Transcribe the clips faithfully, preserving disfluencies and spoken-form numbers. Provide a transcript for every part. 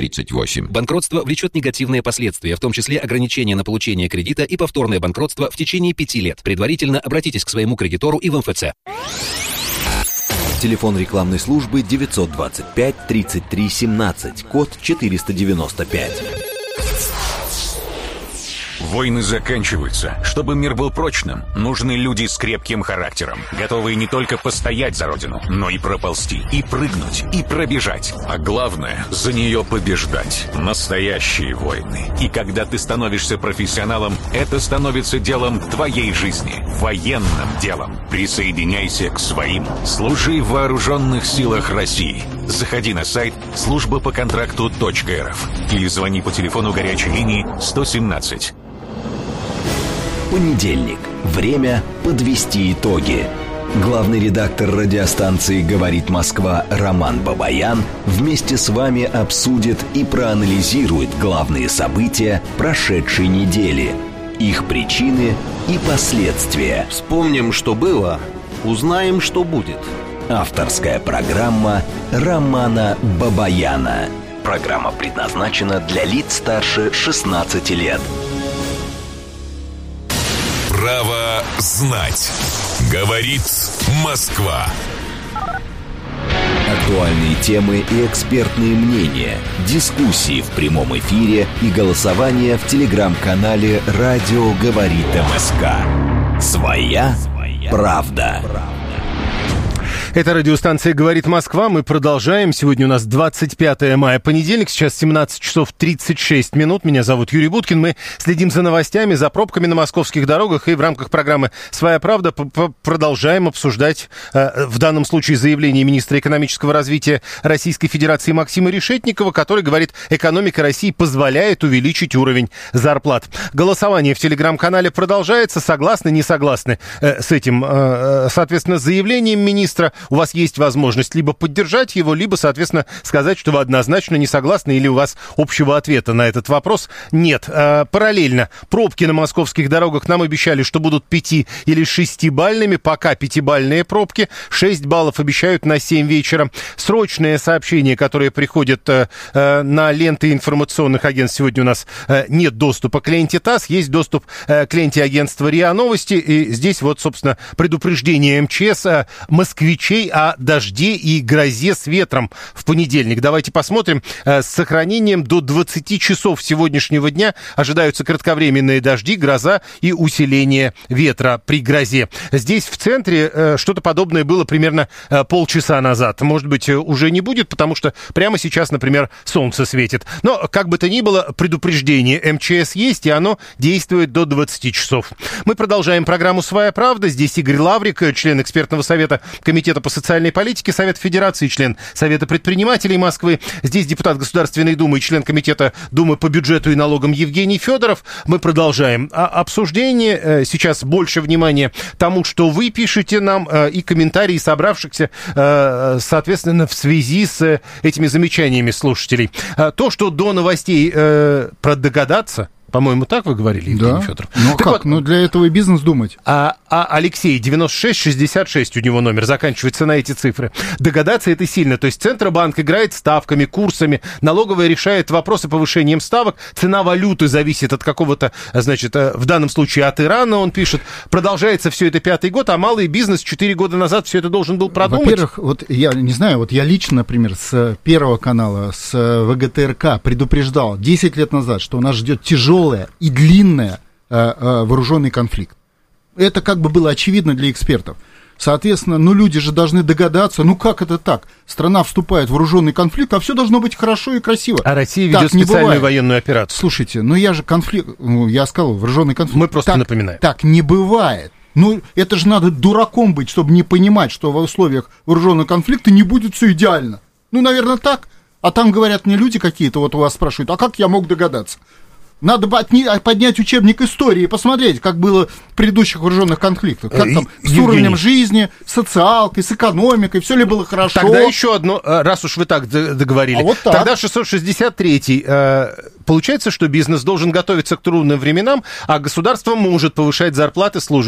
тридцать восемь. Банкротство влечет негативные последствия, в том числе ограничение на получение кредита и повторное банкротство в течение пяти лет. Предварительно обратитесь к своему кредитору и в эм эф цэ. Телефон рекламной службы девятьсот двадцать пять тридцать три семнадцать, код четыреста девяносто пять. Войны заканчиваются. Чтобы мир был прочным, нужны люди с крепким характером, готовые не только постоять за родину, но и проползти, и прыгнуть, и пробежать. А главное, за нее побеждать. Настоящие войны. И когда ты становишься профессионалом, это становится делом твоей жизни. Военным делом. Присоединяйся к своим. Служи в вооруженных силах России. Заходи на сайт служба по контракту точка эр эф или звони по телефону горячей линии сто семнадцать. Понедельник. Время подвести итоги. Главный редактор радиостанции «Говорит Москва» Роман Бабаян вместе с вами обсудит и проанализирует главные события прошедшей недели, их причины и последствия. Вспомним, что было, узнаем, что будет. Авторская программа Романа Бабаяна. Программа предназначена для лиц старше шестнадцати лет. Право знать. Говорит Москва. Актуальные темы и экспертные мнения, дискуссии в прямом эфире и голосование в телеграм-канале «Радио говорит МСК». Своя правда. Это радиостанция «Говорит Москва». Мы продолжаем. Сегодня у нас двадцать пятое мая, понедельник. Сейчас семнадцать часов тридцать шесть минут. Меня зовут Юрий Буткин. Мы следим за новостями, за пробками на московских дорогах. И в рамках программы «Своя правда» продолжаем обсуждать, в данном случае, заявление министра экономического развития Российской Федерации Максима Решетникова, который говорит, экономика России позволяет увеличить уровень зарплат. Голосование в телеграм-канале продолжается. Согласны, не согласны с этим, соответственно, заявлением министра? У вас есть возможность либо поддержать его, либо, соответственно, сказать, что вы однозначно не согласны, или у вас общего ответа на этот вопрос нет. А, параллельно пробки на московских дорогах нам обещали, что будут пяти- или шестибалльными. Пока пятибалльные пробки. шесть баллов обещают на семь вечера. Срочные сообщения, которые приходят а, а, на ленты информационных агентств. Сегодня у нас а, нет доступа к ленте ТАСС, есть доступ а, к ленте агентства РИА Новости. И здесь вот, собственно, предупреждение эм че эс а, москвичей о дожде и грозе с ветром в понедельник. Давайте посмотрим. С сохранением до двадцати часов сегодняшнего дня ожидаются кратковременные дожди, гроза и усиление ветра при грозе. Здесь в центре что-то подобное было примерно полчаса назад. Может быть, уже не будет, потому что прямо сейчас, например, солнце светит. Но, как бы то ни было, предупреждение эм че эс есть, и оно действует до двадцати часов. Мы продолжаем программу «Своя правда». Здесь Игорь Лаврик, член экспертного совета Комитета по социальной политике Совета Федерации, член Совета предпринимателей Москвы. Здесь депутат Государственной Думы и член Комитета Думы по бюджету и налогам Евгений Федоров. Мы продолжаем обсуждение. Сейчас больше внимания тому, что вы пишете нам, и комментарии собравшихся, соответственно, в связи с этими замечаниями слушателей. То, что до новостей про догадаться, по-моему, так вы говорили, Евгений да. Федоров? Ну а как? Вот, ну для этого и бизнес думать. А, а Алексей, девяносто шесть шестьдесят шесть у него номер, заканчивается на эти цифры. Догадаться это сильно. То есть Центробанк играет ставками, курсами, налоговая решает вопросы повышением ставок, цена валюты зависит от какого-то, значит, в данном случае от Ирана, он пишет. Продолжается все это пятый год, а малый бизнес четыре года назад все это должен был продумать. Во-первых, вот я не знаю, вот я лично, например, с Первого канала, с вэ гэ тэ эр ка предупреждал десять лет назад, что у нас ждет тяжелый и длинный э, э, вооруженный конфликт. Это как бы было очевидно для экспертов. Соответственно, ну люди же должны догадаться, ну как это так? Страна вступает в вооруженный конфликт, а все должно быть хорошо и красиво. А Россия ведет специальную военную операцию. Слушайте, ну я же конфликт, ну я сказал, вооруженный конфликт. Мы просто так, напоминаем. Так не бывает. Ну, это же надо дураком быть, чтобы не понимать, что в условиях вооруженного конфликта не будет все идеально. Ну, наверное, так. А там говорят мне люди какие-то, вот у вас спрашивают, а как я мог догадаться? Надо поднять учебник истории и посмотреть, как было в предыдущих вооруженных конфликтах. Как там с Евгений. уровнем жизни, с социалкой, с экономикой, все ли было хорошо. Тогда еще одно, раз уж вы так договорили. А вот так. Тогда шестьсот шестьдесят третий. Получается, что бизнес должен готовиться к трудным временам, а государство может повышать зарплаты служащим.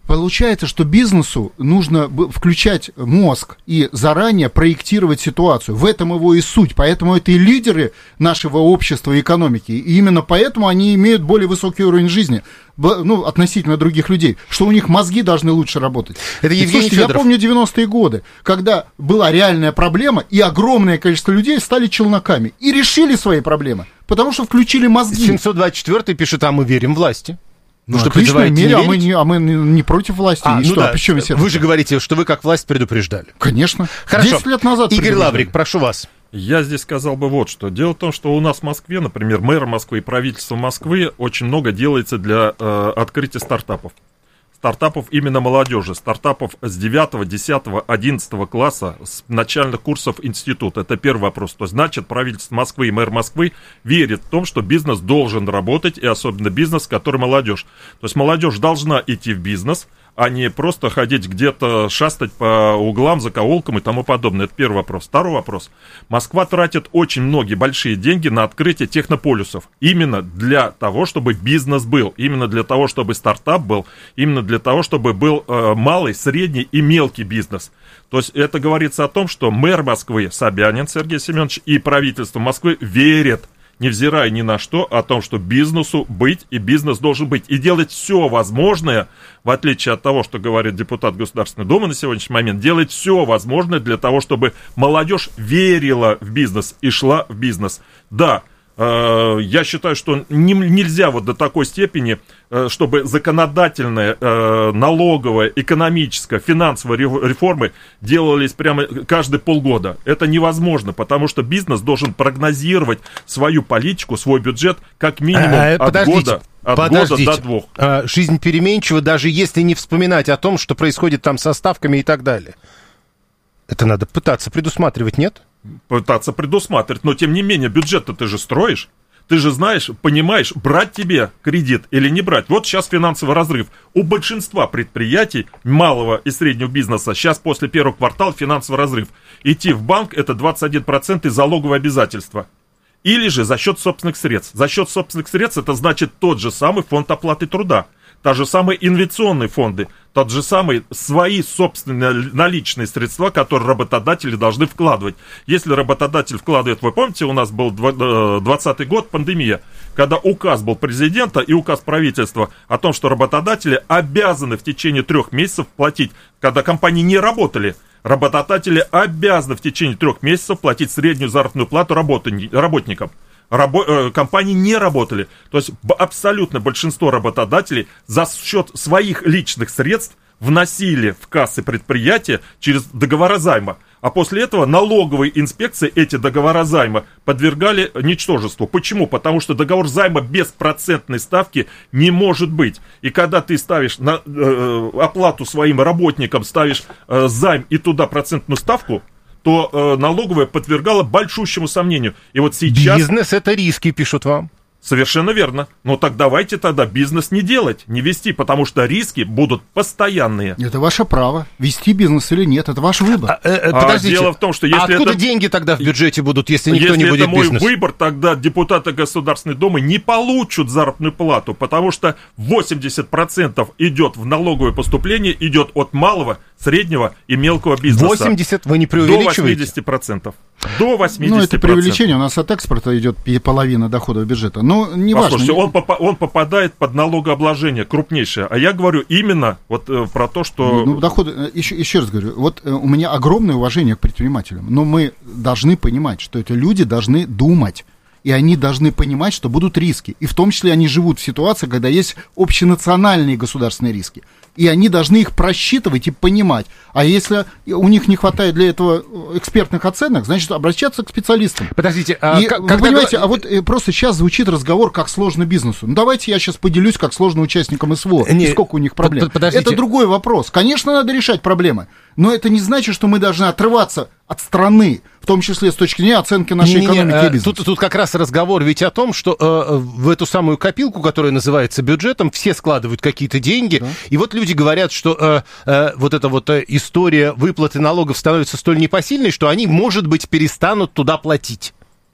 Получается, что бизнесу нужно включать мозг и заранее проектировать ситуацию. В этом его и суть. Поэтому это и лидеры нашего общества и экономики. И именно поэтому они имеют более высокий уровень жизни, ну, относительно других людей, что у них мозги должны лучше работать. Это Евгений Слушайте, Федоров. Я помню девяностые годы, когда была реальная проблема, и огромное количество людей стали челноками и решили свои проблемы, потому что включили мозги. семьсот двадцать четвёртый пишет, а мы верим власти. Ну, что, отлично, призываете мере, не а, мы верить? не, а мы не, не против власти. А, и ну что, да. почему Вы же говорите, что вы как власть предупреждали. Конечно. Хорошо. десять лет назад Игорь предупреждали. Лаврик, прошу вас. Я здесь сказал бы вот что. Дело в том, что у нас в Москве, например, мэр Москвы и правительство Москвы очень много делается для э, открытия стартапов. Стартапов именно молодежи, стартапов с девятого, десятого, одиннадцатого класса, с начальных курсов института. Это первый вопрос. То есть, значит, правительство Москвы и мэр Москвы верит в том, что бизнес должен работать, и особенно бизнес, который молодежь. То есть, молодежь должна идти в бизнес, а не просто ходить где-то, шастать по углам, закоулкам и тому подобное. Это первый вопрос. Второй вопрос. Москва тратит очень многие большие деньги на открытие технополюсов. Именно для того, чтобы бизнес был. Именно для того, чтобы стартап был. Именно для того, чтобы был э, малый, средний и мелкий бизнес. То есть это говорится о том, что мэр Москвы Собянин Сергей Семенович и правительство Москвы верят, невзирая ни на что, о том, что бизнесу быть, и бизнес должен быть. И делать все возможное, в отличие от того, что говорит депутат Государственной Думы на сегодняшний момент, делать все возможное для того, чтобы молодежь верила в бизнес и шла в бизнес. Да, э, я считаю, что не, нельзя вот до такой степени, э, чтобы законодательная, э, налоговая, экономическая, финансовая реформы делались прямо каждые полгода. Это невозможно, потому что бизнес должен прогнозировать свою политику, свой бюджет как минимум А, от подождите. года. От Подождите, года до двух. А, жизнь переменчива, даже если не вспоминать о том, что происходит там со ставками и так далее. Это надо пытаться предусматривать, нет? Пытаться предусматривать, но тем не менее бюджет-то ты же строишь. Ты же знаешь, понимаешь, брать тебе кредит или не брать. Вот сейчас финансовый разрыв. У большинства предприятий малого и среднего бизнеса сейчас после первого квартала финансовый разрыв. Идти в банк — это двадцать один процент из залогового обязательства. Или же за счет собственных средств. За счет собственных средств это значит тот же самый фонд оплаты труда. Та же самые инвестиционные фонды, тот же самый свои собственные наличные средства, которые работодатели должны вкладывать. Если работодатель вкладывает, вы помните, у нас был двадцатый год, пандемия, когда указ был президента и указ правительства о том, что работодатели обязаны в течение трех месяцев платить, когда компании не работали. Работодатели обязаны в течение трех месяцев платить среднюю заработную плату работникам. Рабо- компании не работали. То есть абсолютно большинство работодателей за счет своих личных средств вносили в кассы предприятия через договора займа. А после этого налоговые инспекции эти договора займа подвергали ничтожеству. Почему? Потому что договор займа без процентной ставки не может быть. И когда ты ставишь на э, оплату своим работникам, ставишь э, займ и туда процентную ставку, то э, налоговая подвергала большущему сомнению. И вот сейчас... Бизнес — это риски, пишут вам. Совершенно верно. Но так давайте тогда бизнес не делать, не вести, потому что риски будут постоянные. Это ваше право, вести бизнес или нет, это ваш выбор. А, э, э, А подождите, дело в том, что если а откуда это... деньги тогда в бюджете будут, если никто Если не будет это мой бизнес? выбор, тогда депутаты Государственной Думы не получат заработную плату, потому что восемьдесят процентов идет в налоговое поступление, идет от малого, среднего и мелкого бизнеса. восемьдесят вы не До преувеличиваете? восемьдесят процентов. До восемьдесят процентов. Ну, это преувеличение, у нас от экспорта идет половина доходов бюджета. Ну, не важно. Послушайте, он, попа- он попадает под налогообложение крупнейшее. А я говорю именно вот э, про то, что... Ну, доходы, еще, еще раз говорю, вот э, у меня огромное уважение к предпринимателям, но мы должны понимать, что эти люди должны думать. И они должны понимать, что будут риски. И в том числе они живут в ситуации, когда есть общенациональные государственные риски. И они должны их просчитывать и понимать. А если у них не хватает для этого экспертных оценок, значит, обращаться к специалистам. Подождите, а И, к- вы когда... понимаете, а вот э, просто сейчас звучит разговор, как сложно бизнесу. Ну, давайте я сейчас поделюсь, как сложно участникам СВО. Не, И сколько у них проблем. под- подождите. Это другой вопрос. Конечно, надо решать проблемы. Но это не значит, что мы должны отрываться от страны, в том числе с точки зрения оценки нашей Не-не-не, экономики э, и бизнеса. Тут, тут как раз разговор ведь о том, что э, в эту самую копилку, которая называется бюджетом, все складывают какие-то деньги, Да. и вот люди говорят, что э, э, вот эта вот э, история выплаты налогов становится столь непосильной, что они, может быть, перестанут туда платить.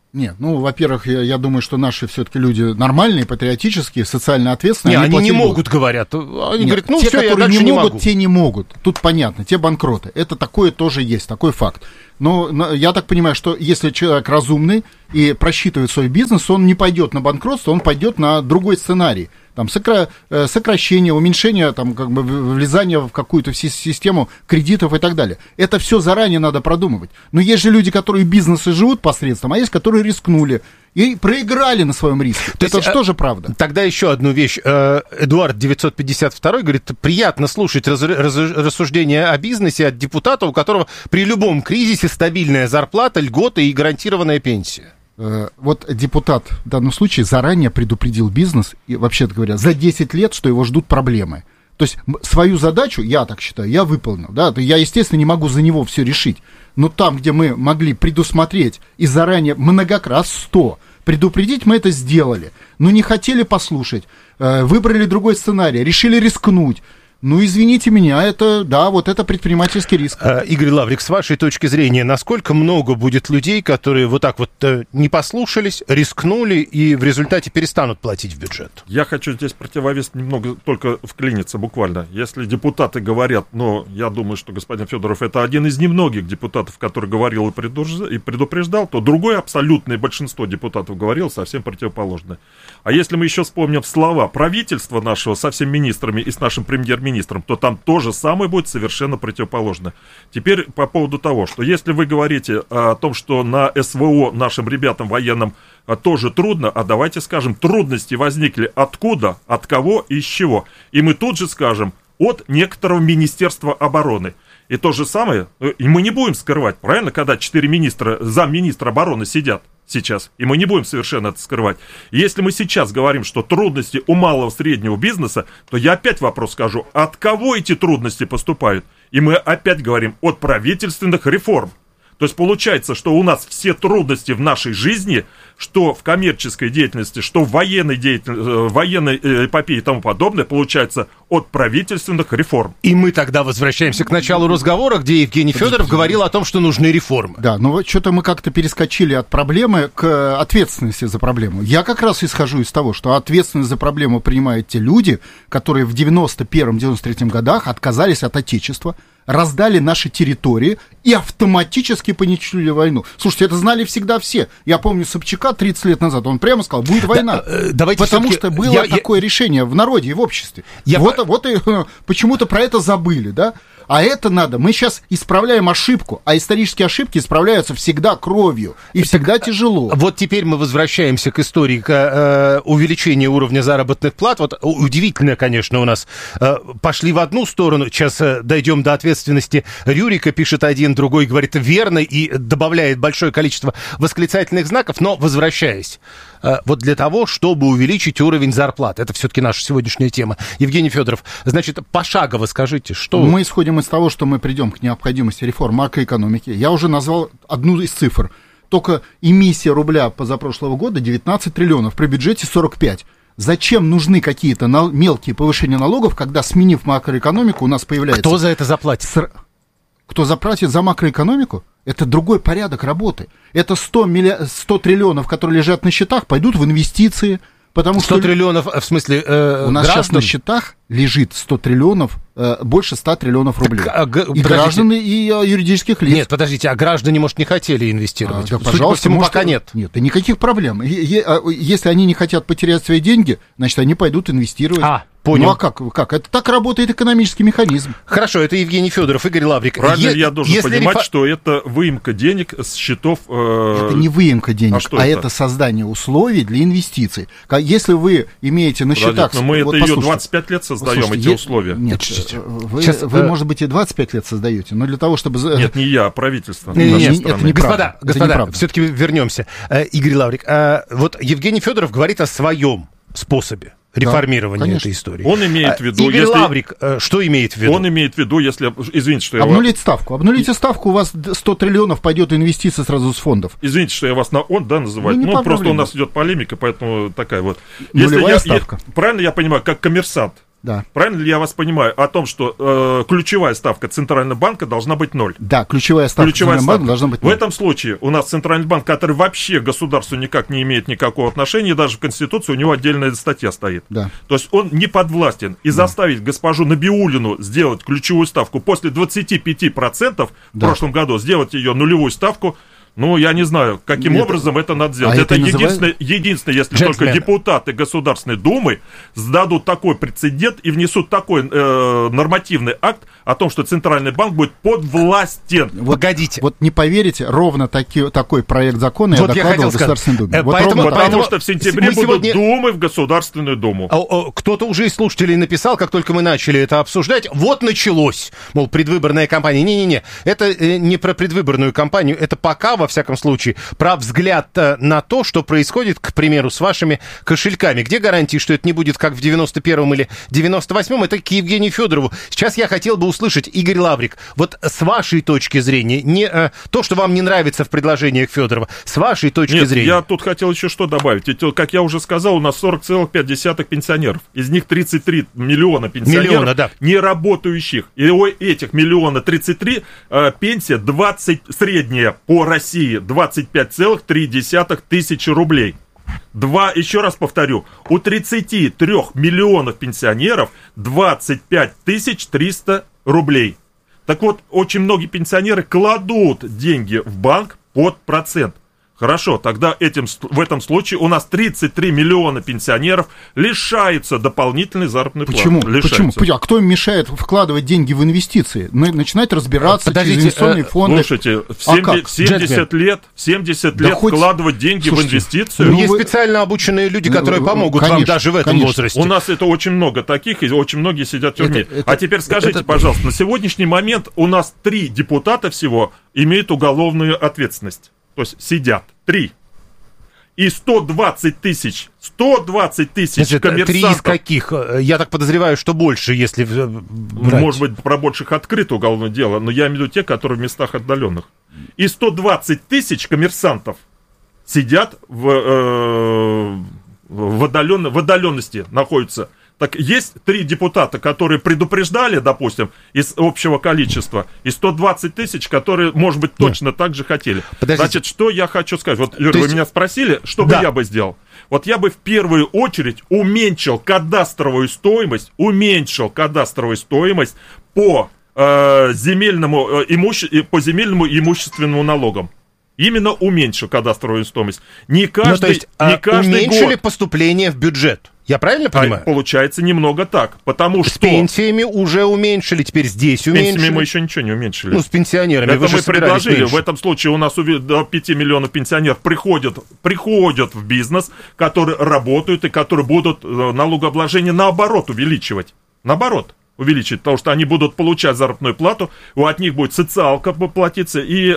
Нет, ну, во-первых, я, я думаю, что наши все-таки люди нормальные, патриотические, социально ответственные. Не, они, они не будут. могут, говорят. Они Нет, говорят, ну те, все, я которые дальше не не могут, могу. те не могут. Тут понятно, те банкроты. Это такое тоже есть, такой факт. Но, но я так понимаю, что если человек разумный и просчитывает свой бизнес, он не пойдет на банкротство, он пойдет на другой сценарий. Там сокра... сокращение, уменьшение, там, как бы влезание в какую-то систему кредитов и так далее. Это все заранее надо продумывать. Но есть же люди, которые бизнесы живут посредством, а есть, которые рискнули и проиграли на своем риске. То это же тоже правда. Тогда еще одну вещь. Эдуард девятьсот пятьдесят два говорит, приятно слушать раз... Раз... рассуждения о бизнесе от депутата, у которого при любом кризисе стабильная зарплата, льготы и гарантированная пенсия. Вот депутат в данном случае заранее предупредил бизнес, и, вообще-то говоря, за десять лет, что его ждут проблемы. То есть свою задачу, я так считаю, я выполнил. Да? Я, естественно, не могу за него все решить. Но там, где мы могли предусмотреть и заранее многократно, сто, предупредить, мы это сделали. Но не хотели послушать, выбрали другой сценарий, решили рискнуть. Ну, извините меня, это, да, вот это предпринимательский риск. А, Игорь Лаврик, с вашей точки зрения, насколько много будет людей, которые вот так вот э, не послушались, рискнули и в результате перестанут платить в бюджет? Я хочу здесь противовес немного только вклиниться буквально. Если депутаты говорят, но я думаю, что господин Федоров это один из немногих депутатов, который говорил и предупреждал, то другое абсолютное большинство депутатов говорило совсем противоположное. А если мы еще вспомним слова правительства нашего со всеми министрами и с нашим премьер-министром, министром, то там то же самое будет совершенно противоположно. Теперь по поводу того, что если вы говорите о том, что на СВО нашим ребятам военным тоже трудно, а давайте скажем, трудности возникли откуда, от кого и из чего. И мы тут же скажем, от некоторого Министерства обороны. И то же самое, и мы не будем скрывать, правильно, когда четыре министра, замминистра обороны сидят сейчас, и мы не будем совершенно это скрывать. И если мы сейчас говорим, что трудности у малого среднего бизнеса, то я опять вопрос скажу, от кого эти трудности поступают? И мы опять говорим от правительственных реформ. То есть получается, что у нас все трудности в нашей жизни, что в коммерческой деятельности, что в военной деятельности, военной эпопее и тому подобное, получается от правительственных реформ. И мы тогда возвращаемся к началу разговора, где Евгений Федоров говорил о том, что нужны реформы. Да, но что-то мы как-то перескочили от проблемы к ответственности за проблему. Я как раз исхожу из того, что ответственность за проблему принимают те люди, которые в девяносто первом — девяносто третьем годах отказались от Отечества, раздали наши территории и автоматически понесли войну. Слушайте, это знали всегда все. Я помню Собчака тридцать лет назад, он прямо сказал, будет война. Да, давайте потому что было я, такое я... решение в народе и в обществе. Я... Вот, вот и почему-то про это забыли, да? А это надо. Мы сейчас исправляем ошибку, а исторические ошибки исправляются всегда кровью. И всегда тяжело. Вот теперь мы возвращаемся к истории к, э, увеличения уровня заработных плат. Вот удивительно, конечно, у нас э, пошли в одну сторону. Сейчас э, дойдем до ответственности Рюрика, пишет один, другой говорит верно и добавляет большое количество восклицательных знаков. Но возвращаясь, э, вот для того, чтобы увеличить уровень зарплат, это все-таки наша сегодняшняя тема. Евгений Федоров, значит, пошагово скажите, что... Мы исходим из того, что мы придем к необходимости реформ макроэкономики. Я уже назвал одну из цифр. Только эмиссия рубля позапрошлого года девятнадцать триллионов, при бюджете сорок пять. Зачем нужны какие-то на... мелкие повышения налогов, когда, сменив макроэкономику, у нас появляется... Кто за это заплатит? С... Кто заплатит за макроэкономику? Это другой порядок работы. Это сто, милли... сто триллионов, которые лежат на счетах, пойдут в инвестиции. Потому сто что... триллионов, в смысле, э, у нас граждан? Сейчас на счетах лежит сто триллионов, э, больше ста триллионов рублей. Так, а, г- и граждан, и а, юридических лиц. Нет, подождите, а граждане, может, не хотели инвестировать? А, да, пожалуйста, по всему, может, пока нет. Нет, и никаких проблем. Е- е- если они не хотят потерять свои деньги, значит, они пойдут инвестировать. А, понял. Ну а как, как? Это так работает экономический механизм. Хорошо, это Евгений Федоров, Игорь Лаврик. Правильно, е- я должен понимать, рефа... что это выемка денег с счетов... Э... Это не выемка денег, а, а это? это создание условий для инвестиций. Если вы имеете на счетах... Но мы вот, это ее двадцать пять лет создаем, эти условия. Нет, вы, Сейчас, вы, э... может быть, и двадцать пять лет создаете, но для того, чтобы... Нет, не я, а правительство. Не, не, не, это не господа, это господа, все-таки вернемся. Э, Игорь Лаврик, э, вот Евгений Федоров говорит о своем способе реформирования, да, этой истории. Он имеет в виду... Игорь если... Лаврик, что имеет в виду? Он имеет в виду, если... Извините, что я... Обнулить ставку. Обнулите ставку, у вас сто триллионов пойдет инвестиций сразу с фондов. Извините, что я вас на он, да, называю. Ну, ну просто у нас идет полемика, поэтому такая вот. Нулевая если ставка. Я, правильно я понимаю, как коммерсант, Да. Правильно ли я вас понимаю? О том, что э, ключевая ставка Центрального банка должна быть ноль. Да, ключевая ставка ключевая Центрального ставка. банка должна быть ноль. В этом случае у нас Центральный банк, который вообще к государству никак не имеет никакого отношения, даже в Конституции у него отдельная статья стоит. Да. То есть он не подвластен. И да. заставить госпожу Набиуллину сделать ключевую ставку после двадцати пяти процентов да. в прошлом году, сделать ее нулевую ставку, ну, я не знаю, каким Нет. образом это надо сделать. А это это единственное, называют... единственное, если Джентльмен. только депутаты Государственной Думы сдадут такой прецедент и внесут такой э, нормативный акт о том, что Центральный банк будет подвластен. Вот, Погодите. Вот не поверите, ровно таки, такой проект закона вот я докладывал в Государственной Думе. Вот поэтому, ровно, потому что в сентябре будут сегодня... Думы в Государственную Думу. Кто-то уже из слушателей написал, как только мы начали это обсуждать, вот началось, мол, предвыборная кампания. Не-не-не, это не про предвыборную кампанию, это пока во всяком случае, про взгляд на то, что происходит, к примеру, с вашими кошельками. Где гарантии, что это не будет как в девяносто первом или девяносто восьмом? Это к Евгению Федорову. Сейчас я хотел бы услышать, Игорь Лаврик, вот с вашей точки зрения, не э, то, что вам не нравится в предложениях Федорова, с вашей точки Нет, зрения. Я тут хотел еще что добавить. Ведь, как я уже сказал, у нас сорок целых пять десятых пенсионеров. Из них тридцать три миллиона пенсионеров, миллиона, да. не работающих. И у этих миллиона тридцать три э, пенсия двадцать, средняя по России двадцать пять целых три десятых тысячи рублей. Два, еще раз повторю, у тридцати трёх миллионов пенсионеров двадцать пять тысяч триста рублей. Так вот, очень многие пенсионеры кладут деньги в банк под процент. Хорошо, тогда этим, в этом случае у нас тридцать три миллиона пенсионеров лишаются дополнительной заработной Почему? платы. Почему? Почему? А кто им мешает вкладывать деньги в инвестиции? Начинать разбираться Подождите, через инвестиционные э, фонды. Слушайте, в семьдесят, семьдесят лет, семьдесят да лет хоть... вкладывать деньги Слушайте, в инвестицию. Ну, есть вы... специально обученные люди, которые ну, помогут конечно, вам даже в этом конечно. возрасте. У нас это очень много таких, и очень многие сидят в тюрьме. Это, это, а теперь скажите, это... пожалуйста, на сегодняшний момент у нас три депутата всего имеют уголовную ответственность. То есть сидят. Три. И сто двадцать тысяч, сто двадцать тысяч коммерсантов. Три из каких? Я так подозреваю, что больше, если брать. Может быть, про больших открыто уголовное дело, но я имею в виду те, которые в местах отдаленных. И сто двадцать тысяч коммерсантов сидят в, э, в, отдален, в отдаленности, находятся. Так есть три депутата, которые предупреждали, допустим, из общего количества, и сто двадцать тысяч, которые, может быть, точно Нет. так же хотели. Подождите. Значит, что я хочу сказать? Вот, Юрий, есть... вы меня спросили, что да. бы я бы сделал? Вот я бы в первую очередь уменьшил кадастровую стоимость, уменьшил кадастровую стоимость по, э, земельному, э, имуще... по земельному и имущественному налогам. Именно уменьшил кадастровую стоимость. Не каждый, ну, то есть, не а каждый уменьшили год. поступление в бюджет. Я правильно понимаю? А получается немного так, потому с что... С пенсиями уже уменьшили, теперь здесь уменьшили. С пенсиями мы еще ничего не уменьшили. Ну, с пенсионерами это вы мы же предложили. меньше. В этом случае у нас до пяти миллионов пенсионеров приходят, приходят в бизнес, которые работают и которые будут налогообложение наоборот увеличивать. Наоборот. увеличить, потому что они будут получать заработную плату, от них будет социалка платиться и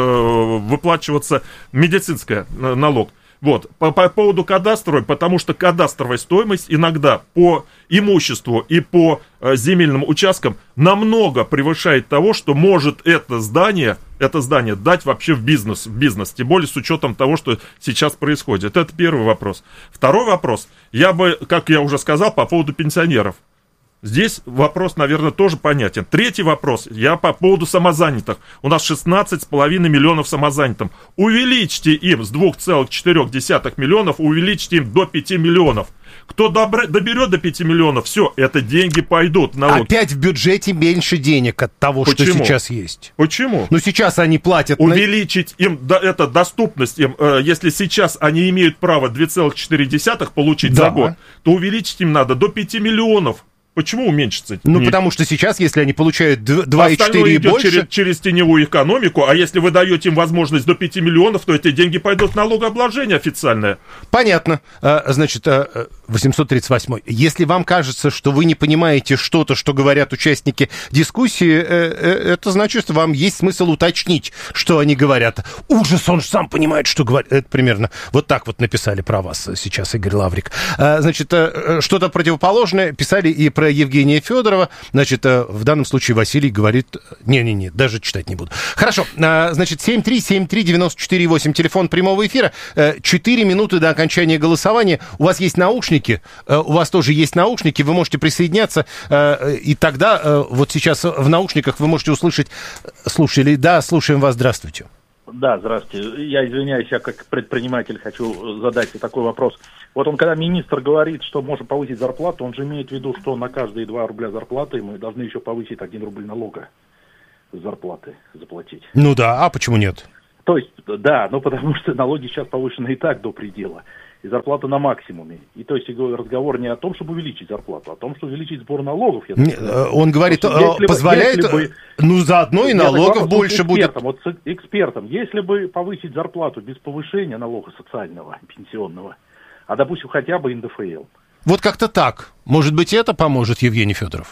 э, выплачиваться медицинский налог. Вот, по, по поводу кадастровой, потому что кадастровая стоимость иногда по имуществу и по э, земельным участкам намного превышает того, что может это здание, это здание дать вообще в бизнес, в бизнес, тем более с учетом того, что сейчас происходит. Это первый вопрос. Второй вопрос, я бы, как я уже сказал, по поводу пенсионеров. Здесь вопрос, наверное, тоже понятен. Третий вопрос, я по поводу самозанятых. У нас шестнадцать с половиной миллионов самозанятых. Увеличьте им с двух целых четырёх десятых миллионов, увеличьте им до пяти миллионов. Кто добра- доберет до пяти миллионов, все, это деньги пойдут. Налоги. Опять в бюджете меньше денег от того, Почему? Что сейчас есть. Почему? Ну, сейчас они платят... Увеличить на... им, да, это доступность им, э, если сейчас они имеют право два целых четыре десятых получить да. за год, то увеличить им надо до пяти миллионов. Почему уменьшится? Ну, не... потому что сейчас, если они получают два и четыре и больше... Через, через теневую экономику, а если вы даете им возможность до пяти миллионов, то эти деньги пойдут в налогообложение официальное. Понятно. Значит, восемьсот тридцать восьмой. Если вам кажется, что вы не понимаете что-то, что говорят участники дискуссии, это значит, вам есть смысл уточнить, что они говорят. Ужас, он же сам понимает, что говорит. Это примерно вот так вот написали про вас сейчас, Игорь Лаврик. Значит, что-то противоположное писали и про эфира Евгения Федорова. Значит, в данном случае Василий говорит... Не-не-не, даже читать не буду. Хорошо, значит, семь три семь три девять четыре восемь, телефон прямого эфира. Четыре минуты до окончания голосования. У вас есть наушники, у вас тоже есть наушники, вы можете присоединяться, и тогда вот сейчас в наушниках вы можете услышать... Слушали, да, слушаем вас, здравствуйте. Да, здравствуйте. Я извиняюсь, я как предприниматель хочу задать такой вопрос. Вот он, когда министр говорит, что можно повысить зарплату, он же имеет в виду, что на каждые два рубля зарплаты мы должны еще повысить один рубль налога с зарплаты заплатить. Ну да, а почему нет? То есть, да, ну потому что налоги сейчас повышены и так до предела. И зарплата на максимуме. И то есть разговор не о том, чтобы увеличить зарплату, а о том, чтобы увеличить сбор налогов. Я не, он говорит, если позволяет, если бы, ну заодно и налогов больше будет. Вот с экспертом, если бы повысить зарплату без повышения налога социального, пенсионного, а допустим хотя бы эн дэ эф эл. Вот как-то так. Может быть, это поможет, Евгений Федоров?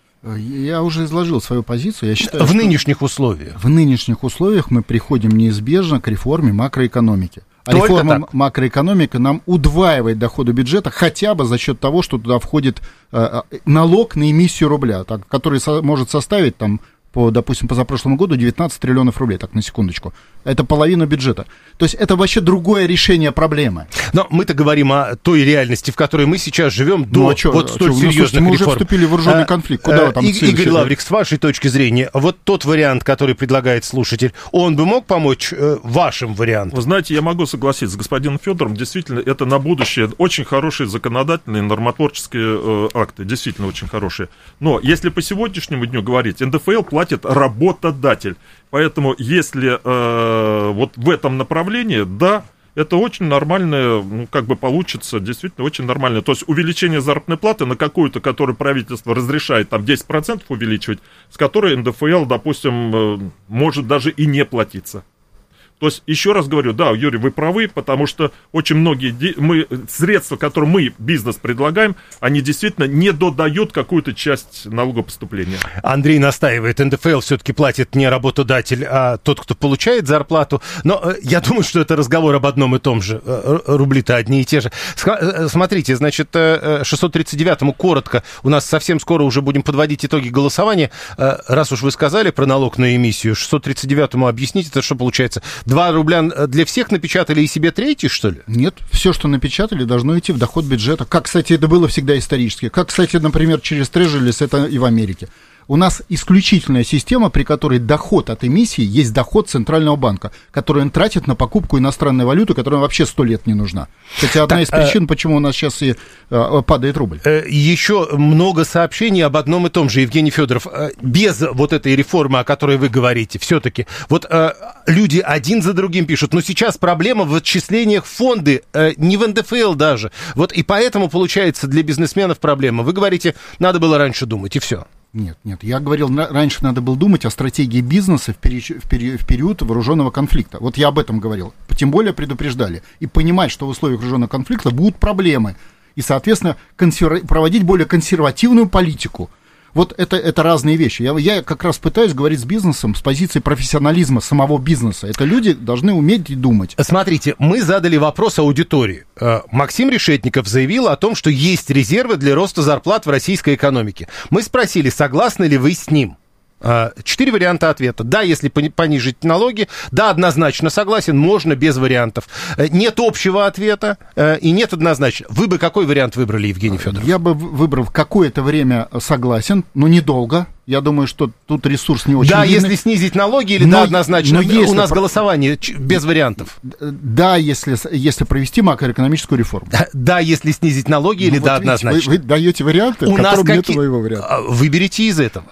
Я уже изложил свою позицию. Я считаю, в нынешних условиях. В нынешних условиях мы приходим неизбежно к реформе макроэкономики. А Только реформа так. макроэкономики нам удваивает доходы бюджета хотя бы за счет того, что туда входит э, налог на эмиссию рубля, так, который со, может составить там, по, допустим, позапрошлому году девятнадцать триллионов рублей, так, на секундочку. Это половина бюджета. То есть это вообще другое решение проблемы. Но мы-то говорим о той реальности, в которой мы сейчас живем до ну, а чё, вот столь а чё, серьезных мы реформ. Мы уже вступили в вооруженный а, конфликт. Куда а, вы там И, Игорь Лаврик, с вашей точки зрения, вот тот вариант, который предлагает слушатель, он бы мог помочь э, вашим вариантам? Вы знаете, я могу согласиться с господином Федором. Действительно, это на будущее очень хорошие законодательные, нормотворческие э, акты. Действительно очень хорошие. Но если по сегодняшнему дню говорить, эн дэ эф эл платит работодатель. Поэтому если э, вот в этом направлении, да, это очень нормально, ну, как бы получится, действительно очень нормально. То есть увеличение заработной платы на какую-то, которую правительство разрешает, там, десять процентов увеличивать, с которой эн дэ эф эл, допустим, э, может даже и не платиться. То есть, еще раз говорю, да, Юрий, вы правы, потому что очень многие де- мы, средства, которые мы, бизнес, предлагаем, они действительно не додают какую-то часть налогопоступления. Андрей настаивает, эн дэ эф эл все-таки платит не работодатель, а тот, кто получает зарплату. Но э, я думаю, что это разговор об одном и том же. Э, рубли-то одни и те же. Сх- смотрите, значит, э, шестьсот тридцать девятому коротко. У нас совсем скоро уже будем подводить итоги голосования. Э, раз уж вы сказали про налог на эмиссию, шестьсот тридцать девятому объясните, это что получается? Два рубля для всех напечатали и себе третий, что ли? Нет, все, что напечатали, должно идти в доход бюджета. Как, кстати, это было всегда исторически. Как, кстати, например, через Treasuries, это и в Америке. У нас исключительная система, при которой доход от эмиссии есть доход Центрального банка, который он тратит на покупку иностранной валюты, которая вообще сто лет не нужна. Кстати, одна так, из причин, э, почему у нас сейчас и э, падает рубль. Э, еще много сообщений об одном и том же, Евгений Федоров. Э, без вот этой реформы, о которой вы говорите, все-таки, вот э, люди один за другим пишут, но сейчас проблема в отчислениях в фонды, э, не в эн дэ эф эл даже. Вот и поэтому получается для бизнесменов проблема. Вы говорите, надо было раньше думать, и все. Нет, нет, я говорил, раньше надо было думать о стратегии бизнеса в, пери- в, пери- в период вооруженного конфликта. Вот я об этом говорил. Тем более предупреждали. И понимать, что в условиях вооруженного конфликта будут проблемы. И, соответственно, консер- проводить более консервативную политику. Вот это, это разные вещи. Я, я как раз пытаюсь говорить с бизнесом с позиции профессионализма самого бизнеса. Это люди должны уметь и думать. Смотрите, мы задали вопрос аудитории. Максим Решетников заявил о том, что есть резервы для роста зарплат в российской экономике. Мы спросили, согласны ли вы с ним? Четыре варианта ответа. Да, если понижить налоги. Да, однозначно согласен. Можно без вариантов. Нет общего ответа и нет однозначно. Вы бы какой вариант выбрали, Евгений Федоров? Я бы выбрал какое-то время согласен, но недолго. Я думаю, что тут ресурс не очень Да, видный. если снизить налоги или но, да, однозначно. У нас про... голосование без вариантов. Да, если, если провести макроэкономическую реформу. Да, да, если снизить налоги ну, или вот да, видите, однозначно. Вы, вы даете варианты, у в котором какие... нет моего варианта. Выберите из этого.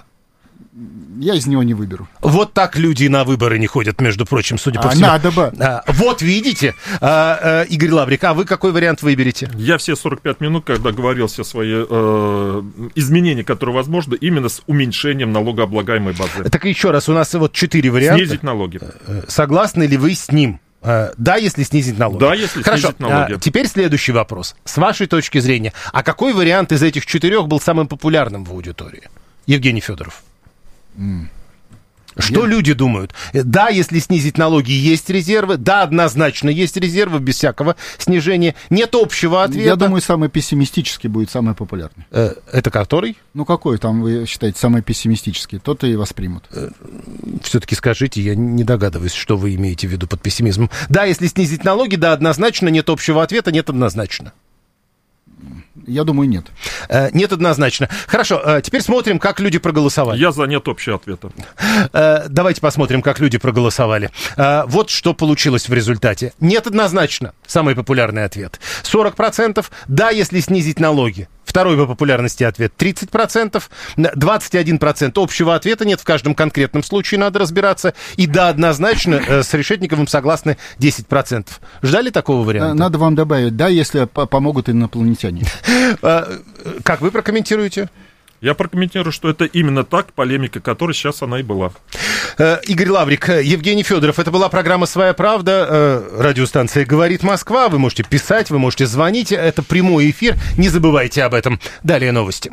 Я из него не выберу. Вот так люди на выборы не ходят, между прочим, судя по а, всему. Надо бы. А, вот видите, а, а, Игорь Лаврик, а вы какой вариант выберете? Я все сорок пять минут, когда говорил все свои э, изменения, которые возможны, именно с уменьшением налогооблагаемой базы. Так еще раз, у нас вот четыре варианта. Снизить налоги. Согласны ли вы с ним? Да, если снизить налоги. Да, если Хорошо. снизить налоги. А, теперь следующий вопрос. С вашей точки зрения, а какой вариант из этих четырех был самым популярным в аудитории? Евгений Федоров. Mm. Что Я... люди думают? Да, если снизить налоги, есть резервы. Да, однозначно есть резервы, без всякого снижения. Нет общего ответа. Я думаю, самый пессимистический будет самый популярный. Э, это который? Ну, какой там, вы считаете, самый пессимистический? Тот и воспримут. Э, все-таки скажите, я не догадываюсь, что вы имеете в виду под пессимизмом. Да, если снизить налоги, да, однозначно. Нет общего ответа, нет однозначно. Я думаю, нет. Э, нет однозначно. Хорошо, э, теперь смотрим, как люди проголосовали. Я за нет общего ответа. Э, давайте посмотрим, как люди проголосовали. Э, вот что получилось в результате. Нет однозначно. Самый популярный ответ. сорок процентов. Да, если снизить налоги. Второй по популярности ответ тридцать процентов, двадцать один процент общего ответа нет, в каждом конкретном случае надо разбираться. И да, однозначно, э, с Решетниковым согласны десять процентов. Ждали такого варианта? Надо вам добавить, да, если помогут инопланетяне. Как вы прокомментируете? Я прокомментирую, что это именно так, полемика, которая сейчас она и была. Игорь Лаврик, Евгений Федоров. Это была программа «Своя правда». Радиостанция «Говорит Москва». Вы можете писать, вы можете звонить. Это прямой эфир. Не забывайте об этом. Далее новости.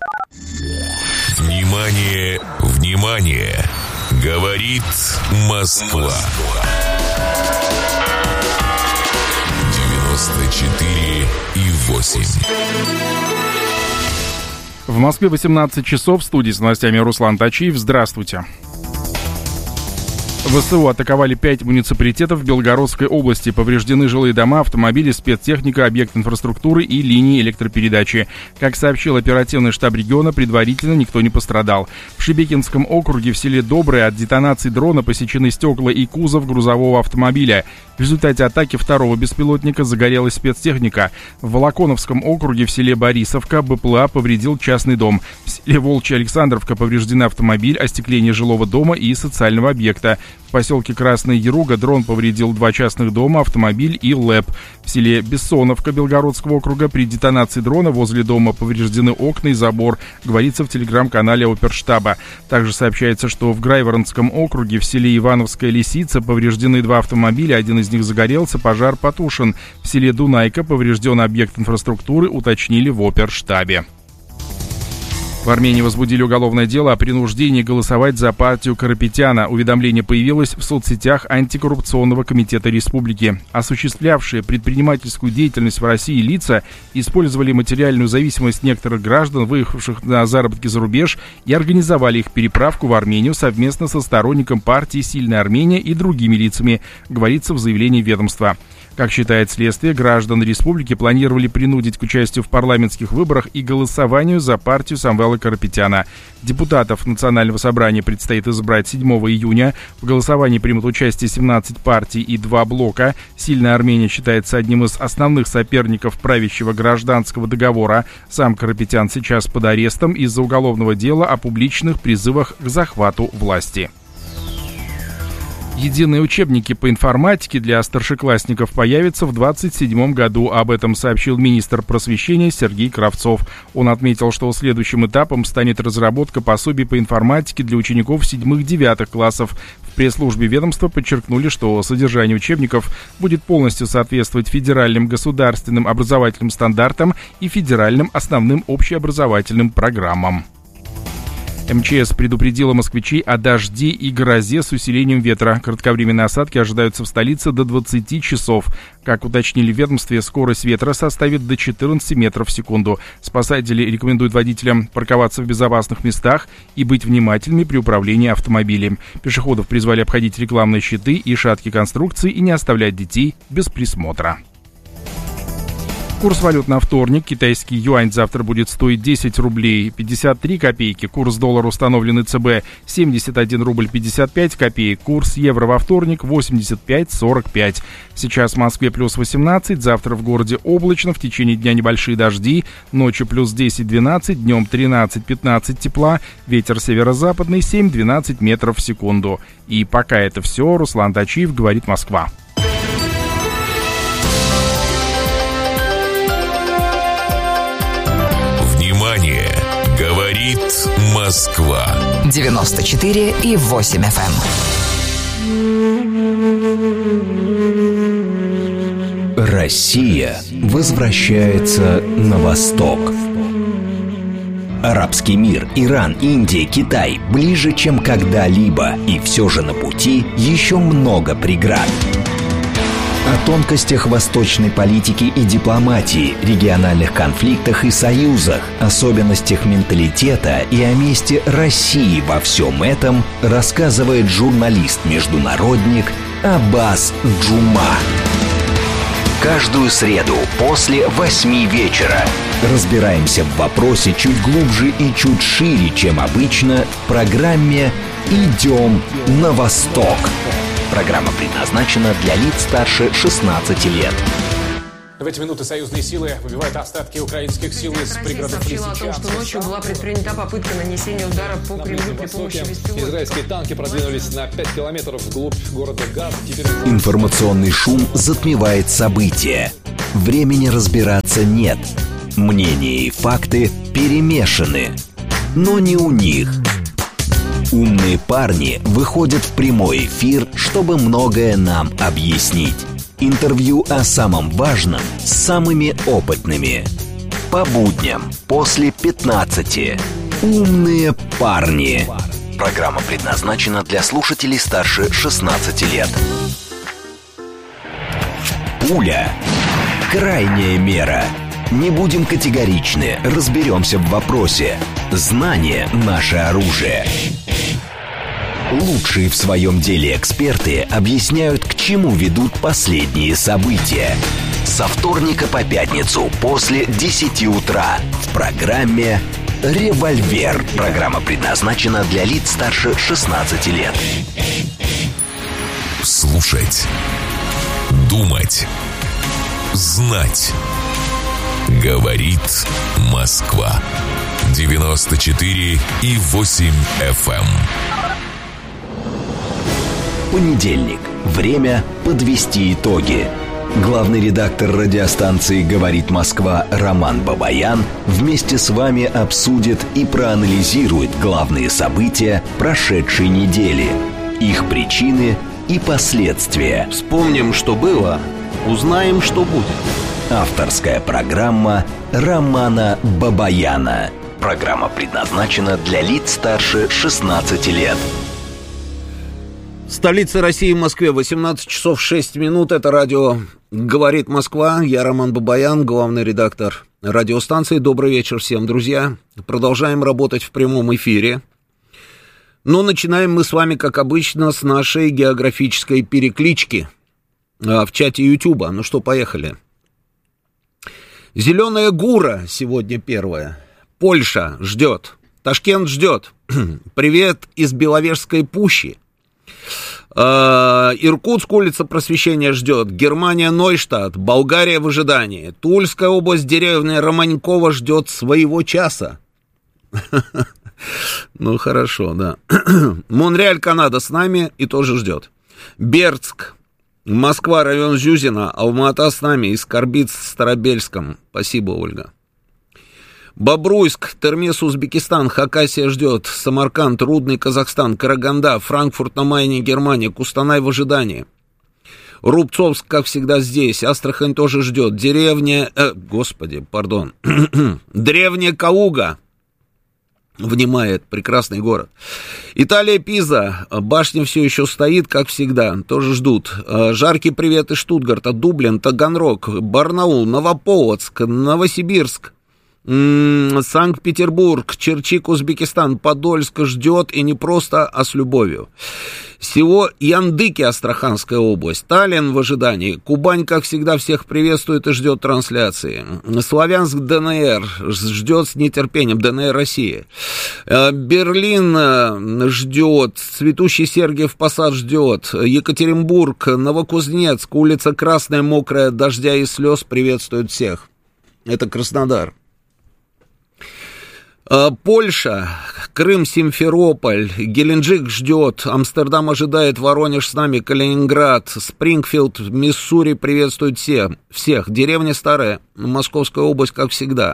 Внимание, внимание. Говорит Москва. девяносто четыре и восемь. В Москве восемнадцать часов. В студии с новостями Руслан Тачиев. Здравствуйте. ВСУ атаковали пять муниципалитетов в Белгородской области. Повреждены жилые дома, автомобили, спецтехника, объект инфраструктуры и линии электропередачи. Как сообщил оперативный штаб региона, предварительно никто не пострадал. В Шебекинском округе в селе Доброе от детонации дрона посечены стекла и кузов грузового автомобиля. В результате атаки второго беспилотника загорелась спецтехника. В Волоконовском округе в селе Борисовка БПЛА повредил частный дом. В селе Волчья Александровка повреждены автомобиль, остекление жилого дома и социального объекта. В поселке Красная Яруга дрон повредил два частных дома, автомобиль и ЛЭП. В селе Бессоновка Белгородского округа при детонации дрона возле дома повреждены окна и забор, говорится в телеграм-канале оперштаба. Также сообщается, что в Грайворонском округе в селе Ивановская Лисица повреждены два автомобиля, один из них загорелся, пожар потушен. В селе Дунайка поврежден объект инфраструктуры, уточнили в оперштабе. В Армении возбудили уголовное дело о принуждении голосовать за партию Карапетяна. Уведомление появилось в соцсетях антикоррупционного комитета республики. Осуществлявшие предпринимательскую деятельность в России лица использовали материальную зависимость некоторых граждан, выехавших на заработки за рубеж, и организовали их переправку в Армению совместно со сторонником партии «Сильная Армения» и другими лицами, говорится в заявлении ведомства. Как считает следствие, граждан республики планировали принудить к участию в парламентских выборах и голосованию за партию Самвела Карапетяна. Депутатов Национального собрания предстоит избрать седьмого июня. В голосовании примут участие семнадцать партий и два блока. «Сильная Армения» считается одним из основных соперников правящего гражданского договора. Сам Карапетян сейчас под арестом из-за уголовного дела о публичных призывах к захвату власти. Единые учебники по информатике для старшеклассников появятся в двадцать седьмом году. Об этом сообщил министр просвещения Сергей Кравцов. Он отметил, что следующим этапом станет разработка пособий по информатике для учеников седьмых-девятых классов. В пресс-службе ведомства подчеркнули, что содержание учебников будет полностью соответствовать федеральным государственным образовательным стандартам и федеральным основным общеобразовательным программам. МЧС предупредила москвичей о дожде и грозе с усилением ветра. Кратковременные осадки ожидаются в столице до двадцати часов. Как уточнили в ведомстве, скорость ветра составит до четырнадцати метров в секунду. Спасатели рекомендуют водителям парковаться в безопасных местах и быть внимательными при управлении автомобилем. Пешеходов призвали обходить рекламные щиты и шаткие конструкции и не оставлять детей без присмотра. Курс валют на вторник. Китайский юань завтра будет стоить десять рублей пятьдесят три копейки. Курс доллара, установленный ЦБ, семьдесят один рубль пятьдесят пять копеек. Курс евро во вторник восемьдесят пять сорок пять. Сейчас в Москве плюс восемнадцать, завтра в городе облачно, в течение дня небольшие дожди, ночью плюс десять-двенадцать, днем тринадцать-пятнадцать тепла, ветер северо-западный семь-двенадцать метров в секунду. И пока это все, Руслан Тачиев, говорит Москва. Внимание! Говорит Москва. девяносто четыре и восемь эф эм. Россия возвращается на восток. Арабский мир, Иран, Индия, Китай ближе, чем когда-либо. И все же на пути еще много преград. О тонкостях восточной политики и дипломатии, региональных конфликтах и союзах, особенностях менталитета и о месте России во всем этом рассказывает журналист-международник Аббас Джума. Каждую среду после восьми вечера разбираемся в вопросе чуть глубже и чуть шире, чем обычно, в программе «Идем на восток». Программа предназначена для лиц старше шестнадцати лет. В эти минуты союзные силы выбивают остатки украинских сил из пригородов Лисичанска. Сообщила о том, что ночью была предпринята попытка нанесения удара по Кремлю при помощи беспилотников. Израильские танки продвинулись на пять километров вглубь города Газ. Теперь... Информационный шум затмевает события. Времени разбираться нет. Мнения и факты перемешаны. Но не у них. Умные парни выходят в прямой эфир, чтобы многое нам объяснить. Интервью о самом важном с самыми опытными. По будням после пятнадцати. Умные парни. Программа предназначена для слушателей старше шестнадцати лет. Пуля. Крайняя мера. Не будем категоричны, разберемся в вопросе. Знание – наше оружие. Лучшие в своем деле эксперты объясняют, к чему ведут последние события. Со вторника по пятницу после десяти утра в программе «Револьвер». Программа предназначена для лиц старше шестнадцати лет. Слушать. Думать. Знать. Говорит Москва. девяносто четыре и восемь эф эм. Понедельник. Время подвести итоги. Главный редактор радиостанции «Говорит Москва» Роман Бабаян вместе с вами обсудит и проанализирует главные события прошедшей недели, их причины и последствия. Вспомним, что было, узнаем, что будет. Авторская программа Романа Бабаяна. Программа предназначена для лиц старше шестнадцати лет. Столица России, в Москве, восемнадцать часов шесть минут. Это радио «Говорит Москва». Я Роман Бабаян, главный редактор радиостанции. Добрый вечер всем, друзья. Продолжаем работать в прямом эфире. Но начинаем мы с вами, как обычно, с нашей географической переклички в чате Ютуба. Ну что, поехали. Зеленая Гура сегодня первая. Польша ждет. Ташкент ждет. Привет из Беловежской пущи. Иркутск, улица Просвещения ждет. Германия, Нойштадт. Болгария в ожидании. Тульская область, деревня Романькова ждет своего часа. Ну, хорошо, да. Монреаль, Канада с нами и тоже ждет. Бердск, Москва, район Зюзина. Алма-Ата с нами. Искорбиц в Старобельском. Спасибо, Ольга. Бобруйск, Термес, Узбекистан. Хакасия ждет. Самарканд, Рудный, Казахстан. Караганда, Франкфурт на Майне, Германия. Кустанай в ожидании. Рубцовск, как всегда, здесь. Астрахань тоже ждет. Деревня... Э, господи, пардон. Древняя Кауга. Внимает, прекрасный город. Италия, Пиза. Башня все еще стоит, как всегда. Тоже ждут. Жаркий привет из Штутгарта. Дублин, Таганрог, Барнаул, Новополоцк, Новосибирск. Санкт-Петербург, Черчик, Узбекистан, Подольск ждет, и не просто, а с любовью. Село Яндыки, Астраханская область. Таллин в ожидании. Кубань, как всегда, всех приветствует и ждет трансляции. Славянск, ДНР ждет с нетерпением. ДНР России. Берлин ждет. Цветущий Сергиев Посад ждет. Екатеринбург, Новокузнецк, улица Красная, мокрая, дождя и слез приветствует всех. Это Краснодар. Польша, Крым, Симферополь, Геленджик ждет, Амстердам ожидает, Воронеж с нами, Калининград, Спрингфилд, Миссури приветствует всех, всех. Деревня Старая, Московская область, как всегда.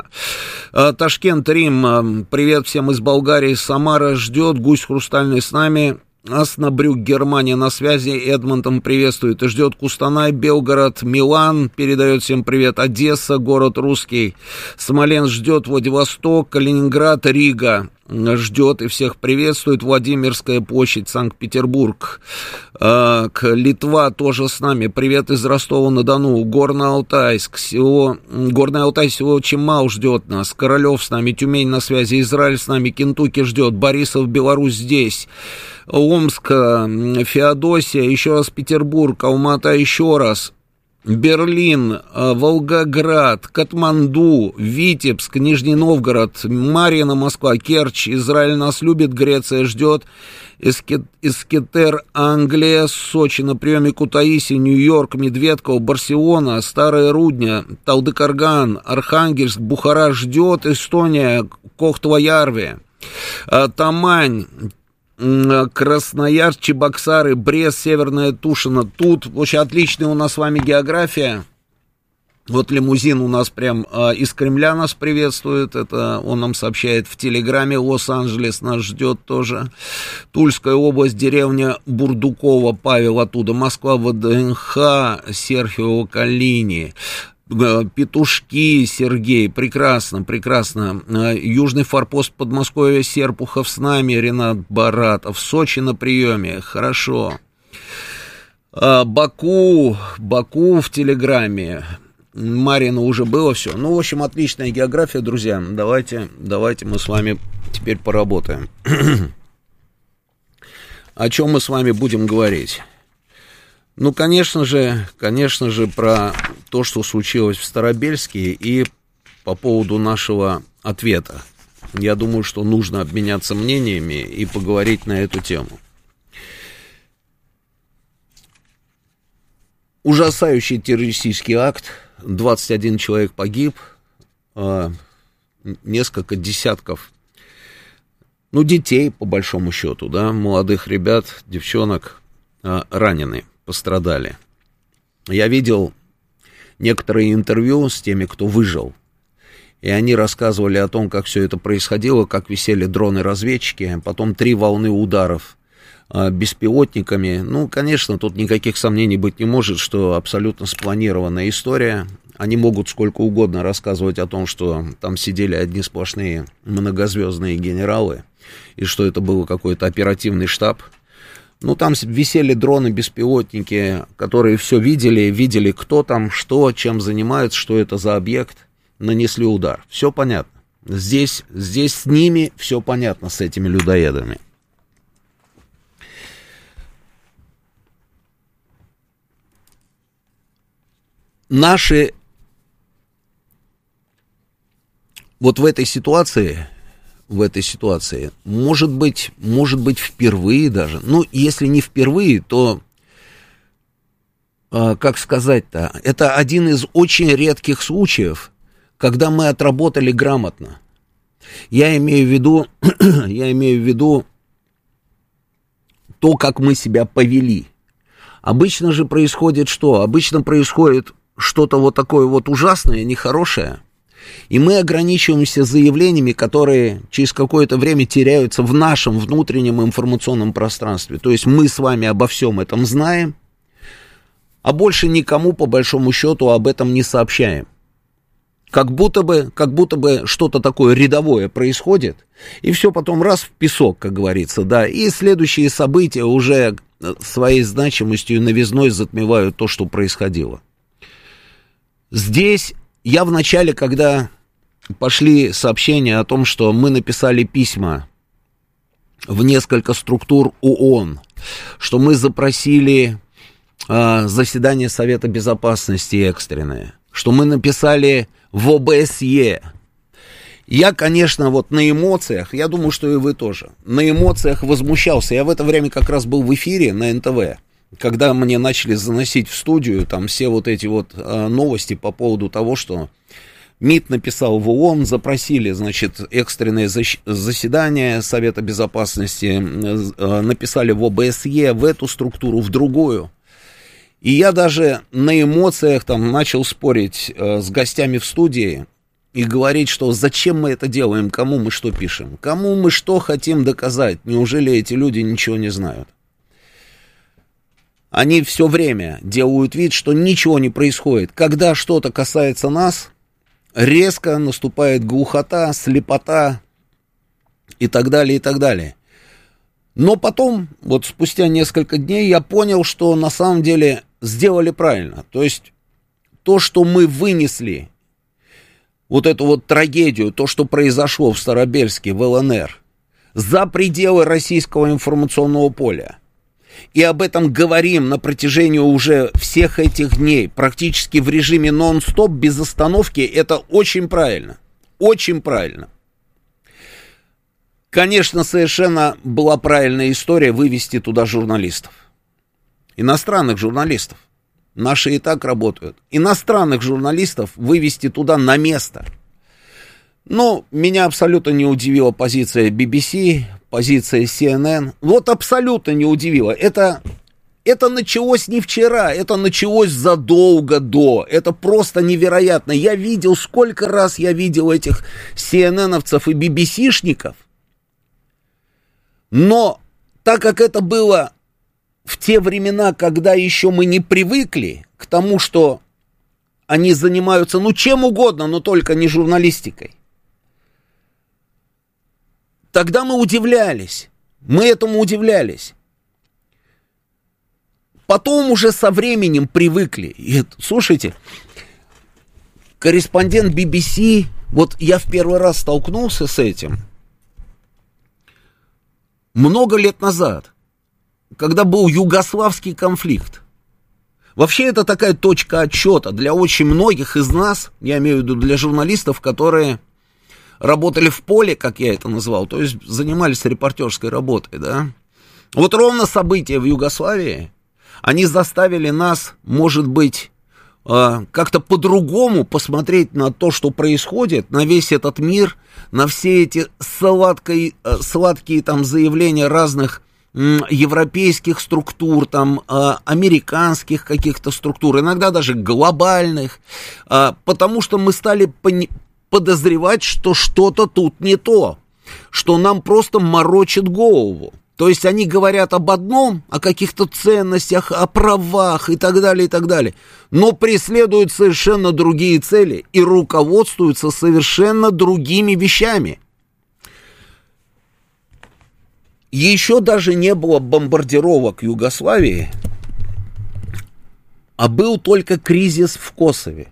Ташкент, Рим, привет всем из Болгарии, Самара ждет, Гусь Хрустальный с нами, Оснабрюк, Германия на связи, Эдмонтон приветствует и ждет. Кустанай, Белгород, Милан передает всем привет. Одесса, город русский. Смоленск ждет, Владивосток, Калининград, Рига ждет и всех приветствует. Владимирская площадь, Санкт-Петербург. Э, Литва тоже с нами. Привет из Ростова-на-Дону. Горно-Алтайск, село, Горный Алтай, село Чемал ждет нас. Королев с нами, Тюмень на связи, Израиль с нами, Кентукки ждет. Борисов, Беларусь здесь. Омск, Феодосия, еще раз Петербург, Алмата еще раз. Берлин, Волгоград, Катманду, Витебск, Нижний Новгород, Марьино, Москва, Керчь, Израиль нас любит, Греция ждет, Искетер, Англия, Сочи на приеме, Кутаиси, Нью-Йорк, Медведково, Барселона, Старая Рудня, Талдыкорган, Архангельск, Бухара ждет, Эстония, Кохтва-Ярве, Тамань, Красноярск, Чебоксары, Брест, Северная Тушино. Тут очень отличная у нас с вами география. Вот лимузин у нас прям э, из Кремля нас приветствует. Это он нам сообщает в Телеграме. Лос-Анджелес нас ждет тоже. Тульская область, деревня Бурдукова, Павел оттуда. Москва, ВДНХ, Серхио Калини. Петушки, Сергей, прекрасно, прекрасно. Южный форпост Подмосковья, Серпухов с нами, Ренат Баратов. Сочи на приеме, хорошо. Баку, Баку в Телеграме. Марина уже было все. Ну, в общем, отличная география, друзья. Давайте, давайте мы с вами теперь поработаем. О чем мы с вами будем говорить? Ну, конечно же, конечно же, про то, что случилось в Старобельске, и по поводу нашего ответа. Я думаю, что нужно обменяться мнениями и поговорить на эту тему. Ужасающий террористический акт. двадцать один человек погиб, несколько десятков, ну, детей, по большому счету, да, молодых ребят, девчонок ранены. Пострадали. Я видел некоторые интервью с теми, кто выжил, и они рассказывали о том, как все это происходило, как висели дроны-разведчики, потом три волны ударов а, беспилотниками. Ну, конечно, тут никаких сомнений быть не может, что абсолютно спланированная история. Они могут сколько угодно рассказывать о том, что там сидели одни сплошные многозвездные генералы, и что это был какой-то оперативный штаб. Ну, там висели дроны-беспилотники, которые все видели, видели, кто там, что, чем занимаются, что это за объект, нанесли удар. Все понятно. Здесь, здесь с ними все понятно, с этими людоедами. Наши вот в этой ситуации... в этой ситуации, может быть, может быть, впервые даже, ну, если не впервые, то, э, как сказать-то, это один из очень редких случаев, когда мы отработали грамотно. Я имею в виду, я имею в виду то, как мы себя повели. Обычно же происходит что? Обычно происходит что-то вот такое вот ужасное, нехорошее, и мы ограничиваемся заявлениями, которые через какое-то время теряются в нашем внутреннем информационном пространстве. То есть мы с вами обо всем этом знаем, а больше никому, по большому счету, об этом не сообщаем. Как будто бы, как будто бы что-то такое рядовое происходит, и все потом раз в песок, как говорится, да, и следующие события уже своей значимостью и новизной затмевают то, что происходило. Здесь... Я в начале, когда пошли сообщения о том, что мы написали письма в несколько структур ООН, что мы запросили э, заседание Совета Безопасности экстренное, что мы написали в О Бэ Эс Е. Я, конечно, вот на эмоциях, я думаю, что и вы тоже, на эмоциях возмущался. Я в это время как раз был в эфире на Эн Тэ Вэ. Когда мне начали заносить в студию там все вот эти вот э, новости по поводу того, что МИД написал в ООН, запросили, значит, экстренное защ- заседание Совета Безопасности, э, написали в О Бэ Эс Е, в эту структуру, в другую. И я даже на эмоциях там начал спорить э, с гостями в студии и говорить, что зачем мы это делаем, кому мы что пишем, кому мы что хотим доказать, неужели эти люди ничего не знают. они все время делают вид, что ничего не происходит. Когда что-то касается нас, резко наступает глухота, слепота и так далее, и так далее. Но потом, вот спустя несколько дней, я понял, что на самом деле сделали правильно. То есть то, что мы вынесли, вот эту вот трагедию, то, что произошло в Старобельске, в ЛНР, за пределы российского информационного поля, и об этом говорим на протяжении уже всех этих дней, практически в режиме нон-стоп, без остановки, это очень правильно, очень правильно. Конечно, совершенно была правильная история вывести туда журналистов, иностранных журналистов, наши и так работают, иностранных журналистов вывести туда на место. Но меня абсолютно не удивила позиция би би си, позиция си эн эн. Вот абсолютно не удивила. Это, это началось не вчера, это началось задолго до. Это просто невероятно. Я видел, сколько раз я видел этих си эн эн-овцев и би би си-шников. Но так как это было в те времена, когда еще мы не привыкли к тому, что они занимаются, ну, чем угодно, но только не журналистикой, тогда мы удивлялись, мы этому удивлялись. Потом уже со временем привыкли. И, слушайте, корреспондент би би си, вот я в первый раз столкнулся с этим много лет назад, когда был югославский конфликт. Вообще это такая точка отсчета для очень многих из нас, я имею в виду для журналистов, которые работали в поле, как я это назвал, то есть занимались репортерской работой, да. Вот ровно события в Югославии, они заставили нас, может быть, как-то по-другому посмотреть на то, что происходит, на весь этот мир, на все эти сладкие, сладкие там заявления разных европейских структур, там, американских каких-то структур, иногда даже глобальных, потому что мы стали пони- подозревать, что что-то тут не то, что нам просто морочит голову. То есть они говорят об одном, о каких-то ценностях, о правах и так далее, и так далее, но преследуют совершенно другие цели и руководствуются совершенно другими вещами. Еще даже не было бомбардировок Югославии, а был только кризис в Косове.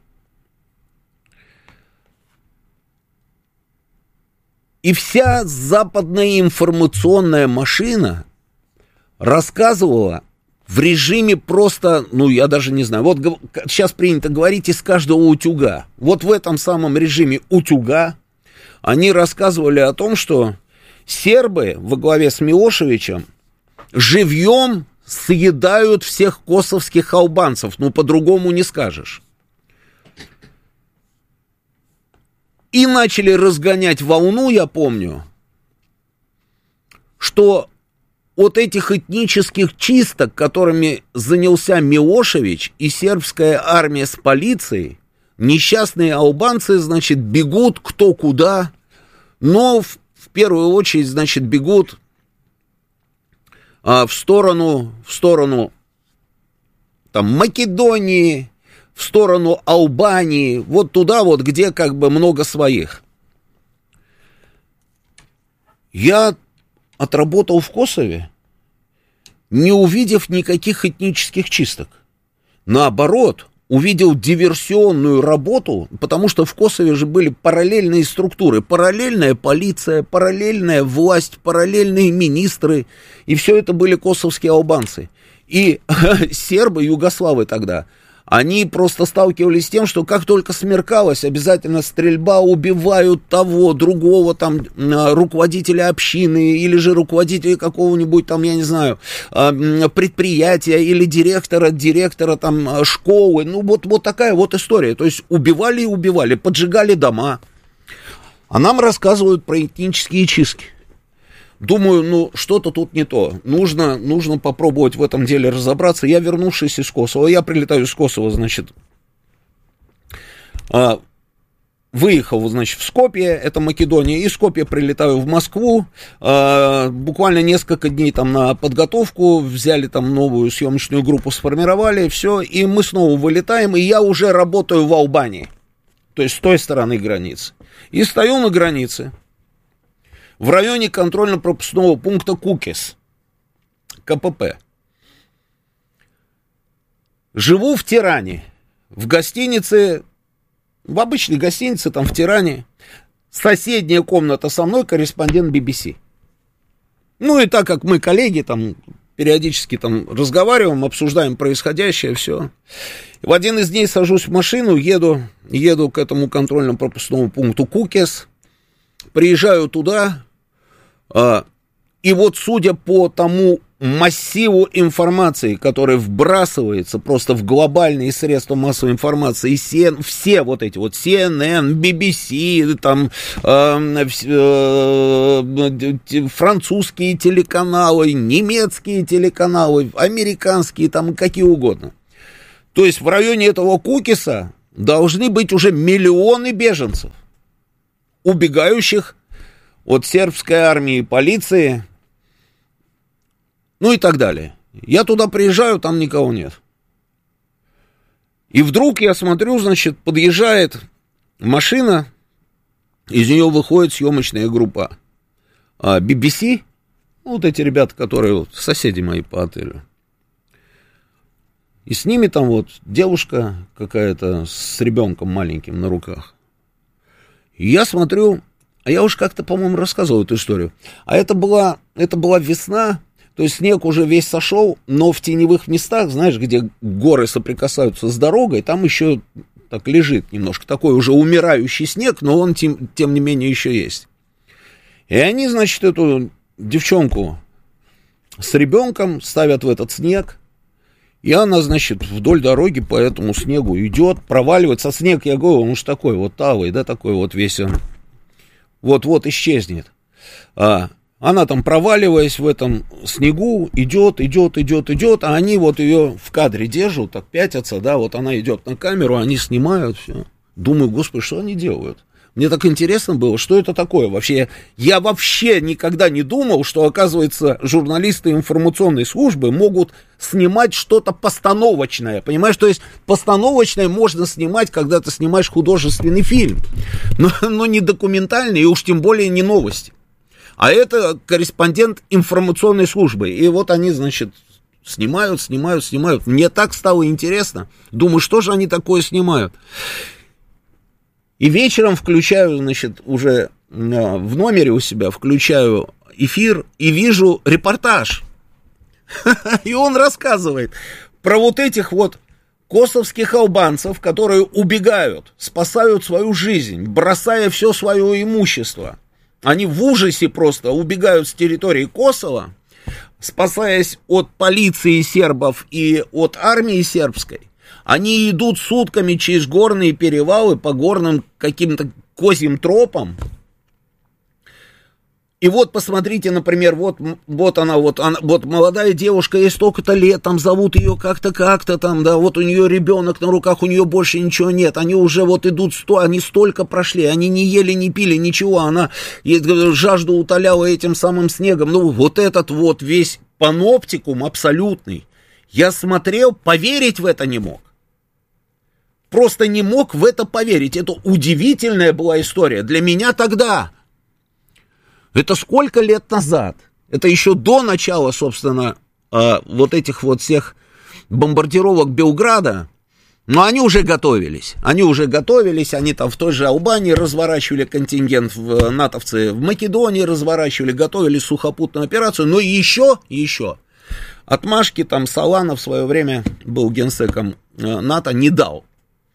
И вся западная информационная машина рассказывала в режиме просто, ну, я даже не знаю, вот сейчас принято говорить из каждого утюга. Вот в этом самом режиме утюга они рассказывали о том, что сербы во главе с Милошевичем живьем съедают всех косовских албанцев, ну, по-другому не скажешь. И начали разгонять волну, я помню, что от этих этнических чисток, которыми занялся Милошевич и сербская армия с полицией, несчастные албанцы, значит, бегут кто куда, но в, в первую очередь, значит, бегут а, в сторону, в сторону там, Македонии, в сторону Албании, вот туда вот, где как бы много своих. Я отработал в Косове, не увидев никаких этнических чисток. Наоборот, увидел диверсионную работу, потому что в Косове же были параллельные структуры, параллельная полиция, параллельная власть, параллельные министры, и все это были косовские албанцы. И сербы, югославы тогда, они просто сталкивались с тем, что как только смеркалось, обязательно стрельба, убивают того, другого там руководителя общины или же руководителя какого-нибудь там, я не знаю, предприятия или директора, директора там школы. Ну вот, вот такая вот история. То есть убивали и убивали, поджигали дома. А нам рассказывают про этнические чистки. Думаю, ну, что-то тут не то. Нужно, нужно попробовать в этом деле разобраться. Я, вернувшись из Косово, я прилетаю из Косово, значит, а, выехал, значит, в Скопье, это Македония, из Скопья прилетаю в Москву, э, буквально несколько дней там на подготовку, взяли там новую съемочную группу, сформировали, все, и мы снова вылетаем, и я уже работаю в Албании, то есть с той стороны границы. И стою на границе, в районе контрольно-пропускного пункта Кукес, КПП. Живу в Тиране, в гостинице, в обычной гостинице, там в Тиране. Соседняя комната со мной, корреспондент би би си. Ну и так как мы коллеги, там периодически там разговариваем, обсуждаем происходящее, все. В один из дней сажусь в машину, еду, еду к этому контрольно-пропускному пункту Кукес, приезжаю туда, а, и вот судя по тому массиву информации, который вбрасывается просто в глобальные средства массовой информации, и все, все вот эти вот си эн эн, би би си, там, э, э, французские телеканалы, немецкие телеканалы, американские, там, какие угодно. То есть в районе этого Кукеса должны быть уже миллионы беженцев, убегающих от сербской армии и полиции, ну и так далее. Я туда приезжаю, там никого нет. И вдруг я смотрю, значит, подъезжает машина, из нее выходит съемочная группа би би си, вот эти ребята, которые вот, соседи мои по отелю. И с ними там вот девушка какая-то с ребенком маленьким на руках. И я смотрю, а я уж как-то, по-моему, рассказывал эту историю. А это была, это была весна, то есть снег уже весь сошел, но в теневых местах, знаешь, где горы соприкасаются с дорогой, там еще так лежит немножко такой уже умирающий снег, но он тем, тем не менее еще есть. И они, значит, эту девчонку с ребенком ставят в этот снег, и она, значит, вдоль дороги по этому снегу идет, проваливается. А снег, я говорю, он уж такой вот талый, да, такой вот весь он, вот-вот исчезнет. А она там, проваливаясь в этом снегу, идет, идет, идет, идет, а они вот ее в кадре держат, так пятятся, да, вот она идет на камеру, они снимают все. Думаю, господи, что они делают? Мне так интересно было, что это такое вообще. Я вообще никогда не думал, что, оказывается, журналисты информационной службы могут снимать что-то постановочное, понимаешь? То есть постановочное можно снимать, когда ты снимаешь художественный фильм, но, но не документальный, и уж тем более не новости. А это корреспондент информационной службы. И вот они, значит, снимают, снимают, снимают. Мне так стало интересно. Думаю, что же они такое снимают? И вечером включаю, значит, уже в номере у себя, включаю эфир и вижу репортаж. И он рассказывает про вот этих вот косовских албанцев, которые убегают, спасают свою жизнь, бросая все свое имущество. Они в ужасе просто убегают с территории Косово, спасаясь от полиции сербов и от армии сербской. Они идут сутками через горные перевалы по горным каким-то козьим тропам. И вот посмотрите, например, вот, вот она, вот она, вот молодая девушка, ей столько-то лет, там зовут ее как-то, как-то там, да, вот у нее ребенок на руках, у нее больше ничего нет, они уже вот идут, сто, они столько прошли, они не ели, не пили, ничего, она жажду утоляла этим самым снегом. Ну, вот этот вот весь паноптикум абсолютный, я смотрел, поверить в это не мог. Просто не мог в это поверить. Это удивительная была история для меня тогда. Это сколько лет назад? Это еще до начала, собственно, вот этих вот всех бомбардировок Белграда. Но они уже готовились. Они уже готовились. Они там в той же Албании разворачивали контингент, в натовцы в Македонии разворачивали, готовили сухопутную операцию. Но еще, еще отмашки там Солана в свое время был генсеком НАТО, не дал.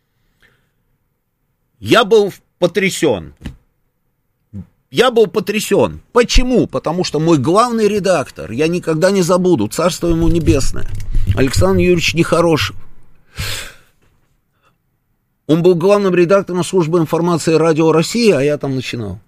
Я был потрясен. Я был потрясен. Почему? Потому что мой главный редактор, я никогда не забуду, царство ему небесное, Александр Юрьевич Нехорошев. Он был главным редактором службы информации Радио России, а я там начинал.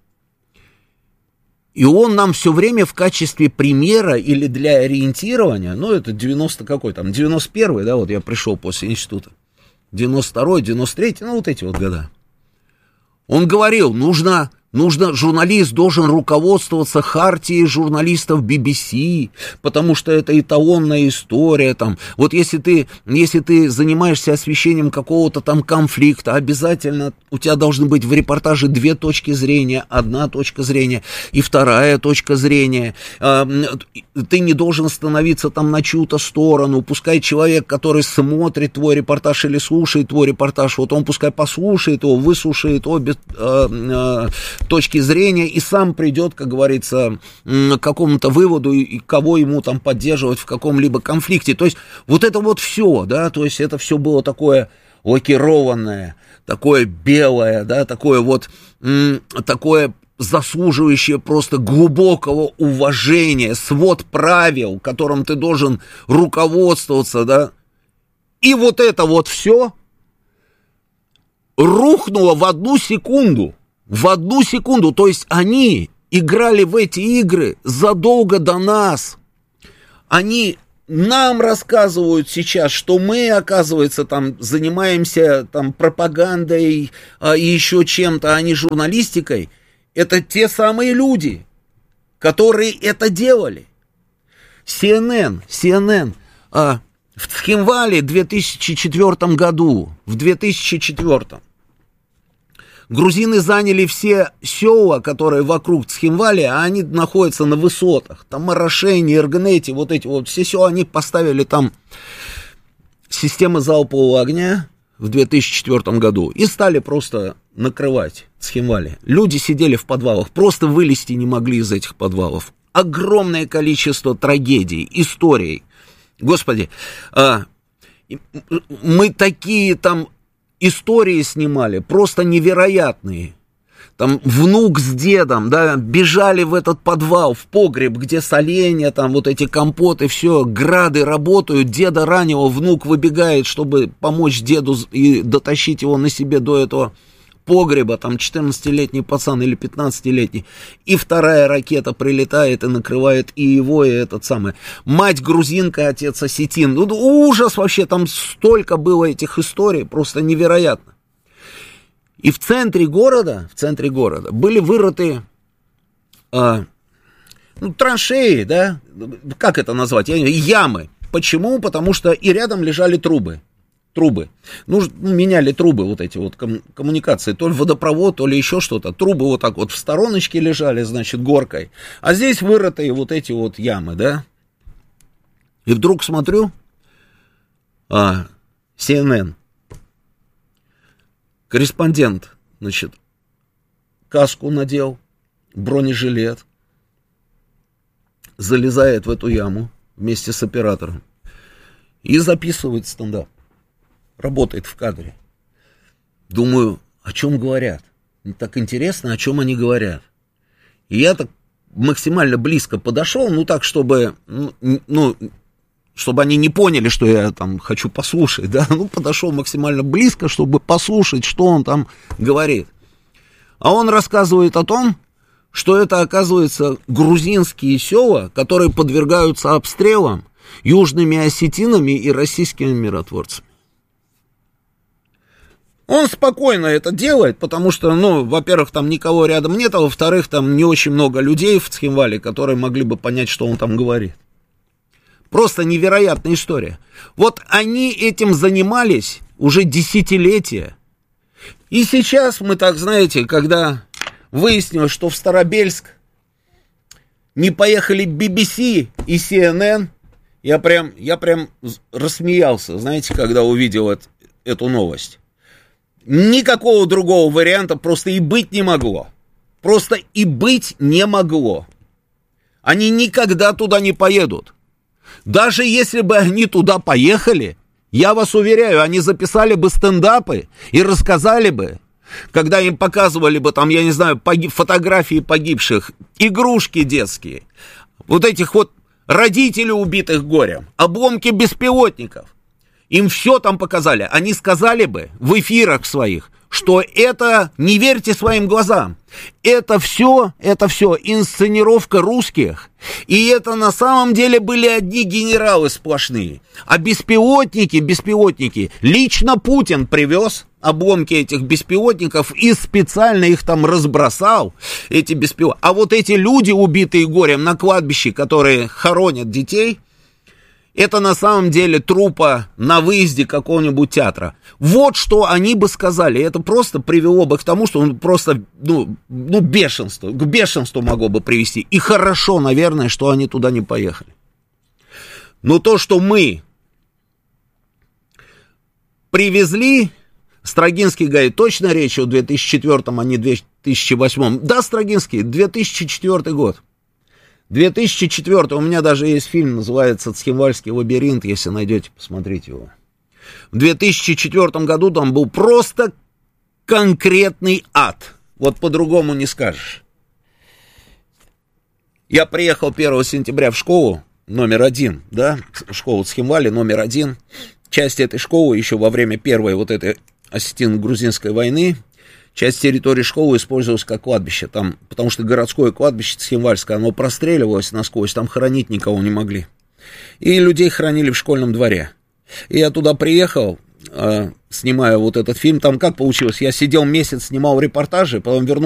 И он нам все время в качестве примера или для ориентирования, ну это девяносто какой там, девяносто первый, да, вот я пришел после института, девяносто второй, девяносто третий, ну вот эти вот года. Он говорил, нужно... Нужно, журналист должен руководствоваться хартией журналистов би би си, потому что это эталонная история, там. Вот если ты, если ты занимаешься освещением какого-то там конфликта, обязательно у тебя должны быть в репортаже две точки зрения, одна точка зрения и вторая точка зрения. Ты не должен становиться там на чью-то сторону, пускай человек, который смотрит твой репортаж или слушает твой репортаж, вот он пускай послушает его, выслушает обе точки зрения и сам придет, как говорится, к какому-то выводу, и кого ему там поддерживать в каком-либо конфликте. То есть вот это вот все, да, то есть это все было такое лакированное, такое белое, да, такое вот, м- такое заслуживающее просто глубокого уважения, свод правил, которым ты должен руководствоваться, да. И вот это вот все рухнуло в одну секунду. В одну секунду, то есть они играли в эти игры задолго до нас. Они нам рассказывают сейчас, что мы, оказывается, там занимаемся там пропагандой а, и еще чем-то, а не журналистикой. Это те самые люди, которые это делали. си эн эн, си эн эн а, в Цхинвале в две тысячи четвёртом году, в две тысячи четвёртом. Грузины заняли все села, которые вокруг Цхинвали, а они находятся на высотах. Там Марашени, Иргнети, вот эти вот все села, они поставили там системы залпового огня в две тысячи четвёртом году и стали просто накрывать Цхинвали. Люди сидели в подвалах, просто вылезти не могли из этих подвалов. Огромное количество трагедий, историй. Господи, а, мы такие там... истории снимали, просто невероятные. Там внук с дедом, да, бежали в этот подвал, в погреб, где соленья, там вот эти компоты, все, грады работают, деда ранило, внук выбегает, чтобы помочь деду и дотащить его на себе до этого погреба, там четырнадцатилетний пацан или пятнадцатилетний, и вторая ракета прилетает и накрывает и его, и этот самый. Мать грузинка, отец осетин. Ну, ужас вообще, там столько было этих историй, просто невероятно. И в центре города, в центре города были вырыты а, ну, траншеи, да, как это назвать, ямы. Почему? Потому что и рядом лежали трубы. Трубы. Ну, меняли трубы, вот эти вот ком- коммуникации, то ли водопровод, то ли еще что-то. Трубы вот так вот в стороночке лежали, значит, горкой. А здесь вырытые вот эти вот ямы, да. И вдруг смотрю, а, си эн эн, корреспондент, значит, каску надел, бронежилет, залезает в эту яму вместе с оператором и записывает стендап. Работает в кадре. Думаю, о чем говорят? Мне так интересно, о чем они говорят. И я так максимально близко подошел, ну так, чтобы, ну, чтобы они не поняли, что я там хочу послушать, да, ну подошел максимально близко, чтобы послушать, что он там говорит. А он рассказывает о том, что это, оказывается, грузинские села, которые подвергаются обстрелам южными осетинами и российскими миротворцами. Он спокойно это делает, потому что, ну, во-первых, там никого рядом нет, а во-вторых, там не очень много людей в Цхинвале, которые могли бы понять, что он там говорит. Просто невероятная история. Вот они этим занимались уже десятилетия. И сейчас мы так, знаете, когда выяснилось, что в Старобельск не поехали би би си и си эн эн, я прям, я прям рассмеялся, знаете, когда увидел это, эту новость. Никакого другого варианта просто и быть не могло. Просто и быть не могло. Они никогда туда не поедут. Даже если бы они туда поехали, я вас уверяю, они записали бы стендапы и рассказали бы, когда им показывали бы там, я не знаю, погиб, фотографии погибших, игрушки детские, вот этих вот родителей, убитых горем, обломки беспилотников. им все там показали. Они сказали бы в эфирах своих, что это, не верьте своим глазам, это все, это все инсценировка русских, и это на самом деле были одни генералы сплошные, а беспилотники, беспилотники, лично Путин привез обломки этих беспилотников и специально их там разбросал, эти беспилотники, а вот эти люди, убитые горем на кладбище, которые хоронят детей, это на самом деле трупа на выезде какого-нибудь театра. Вот что они бы сказали. Это просто привело бы к тому, что он просто, ну, ну, бешенство, к бешенству могло бы привести. И хорошо, наверное, что они туда не поехали. Но то, что мы привезли, Строгинский говорит, точно речь о две тысячи четвёртом, а не две тысячи восьмом. Да, Строгинский, две тысячи четвёртый год. две тысячи четвёртый, у меня даже есть фильм, называется «Цхинвальский лабиринт», если найдете, посмотрите его. В две тысячи четвёртом году там был просто конкретный ад, вот по-другому не скажешь. Я приехал первого сентября в школу номер один, да, школу Цхинвали номер один, часть этой школы еще во время первой вот этой осетино-грузинской войны, часть территории школы использовалась как кладбище, там, потому что городское кладбище Цхинвальское, оно простреливалось насквозь, там хоронить никого не могли. И людей хоронили в школьном дворе. И я туда приехал, э, снимаю вот этот фильм, там как получилось, я сидел месяц, снимал репортажи, потом вернулся.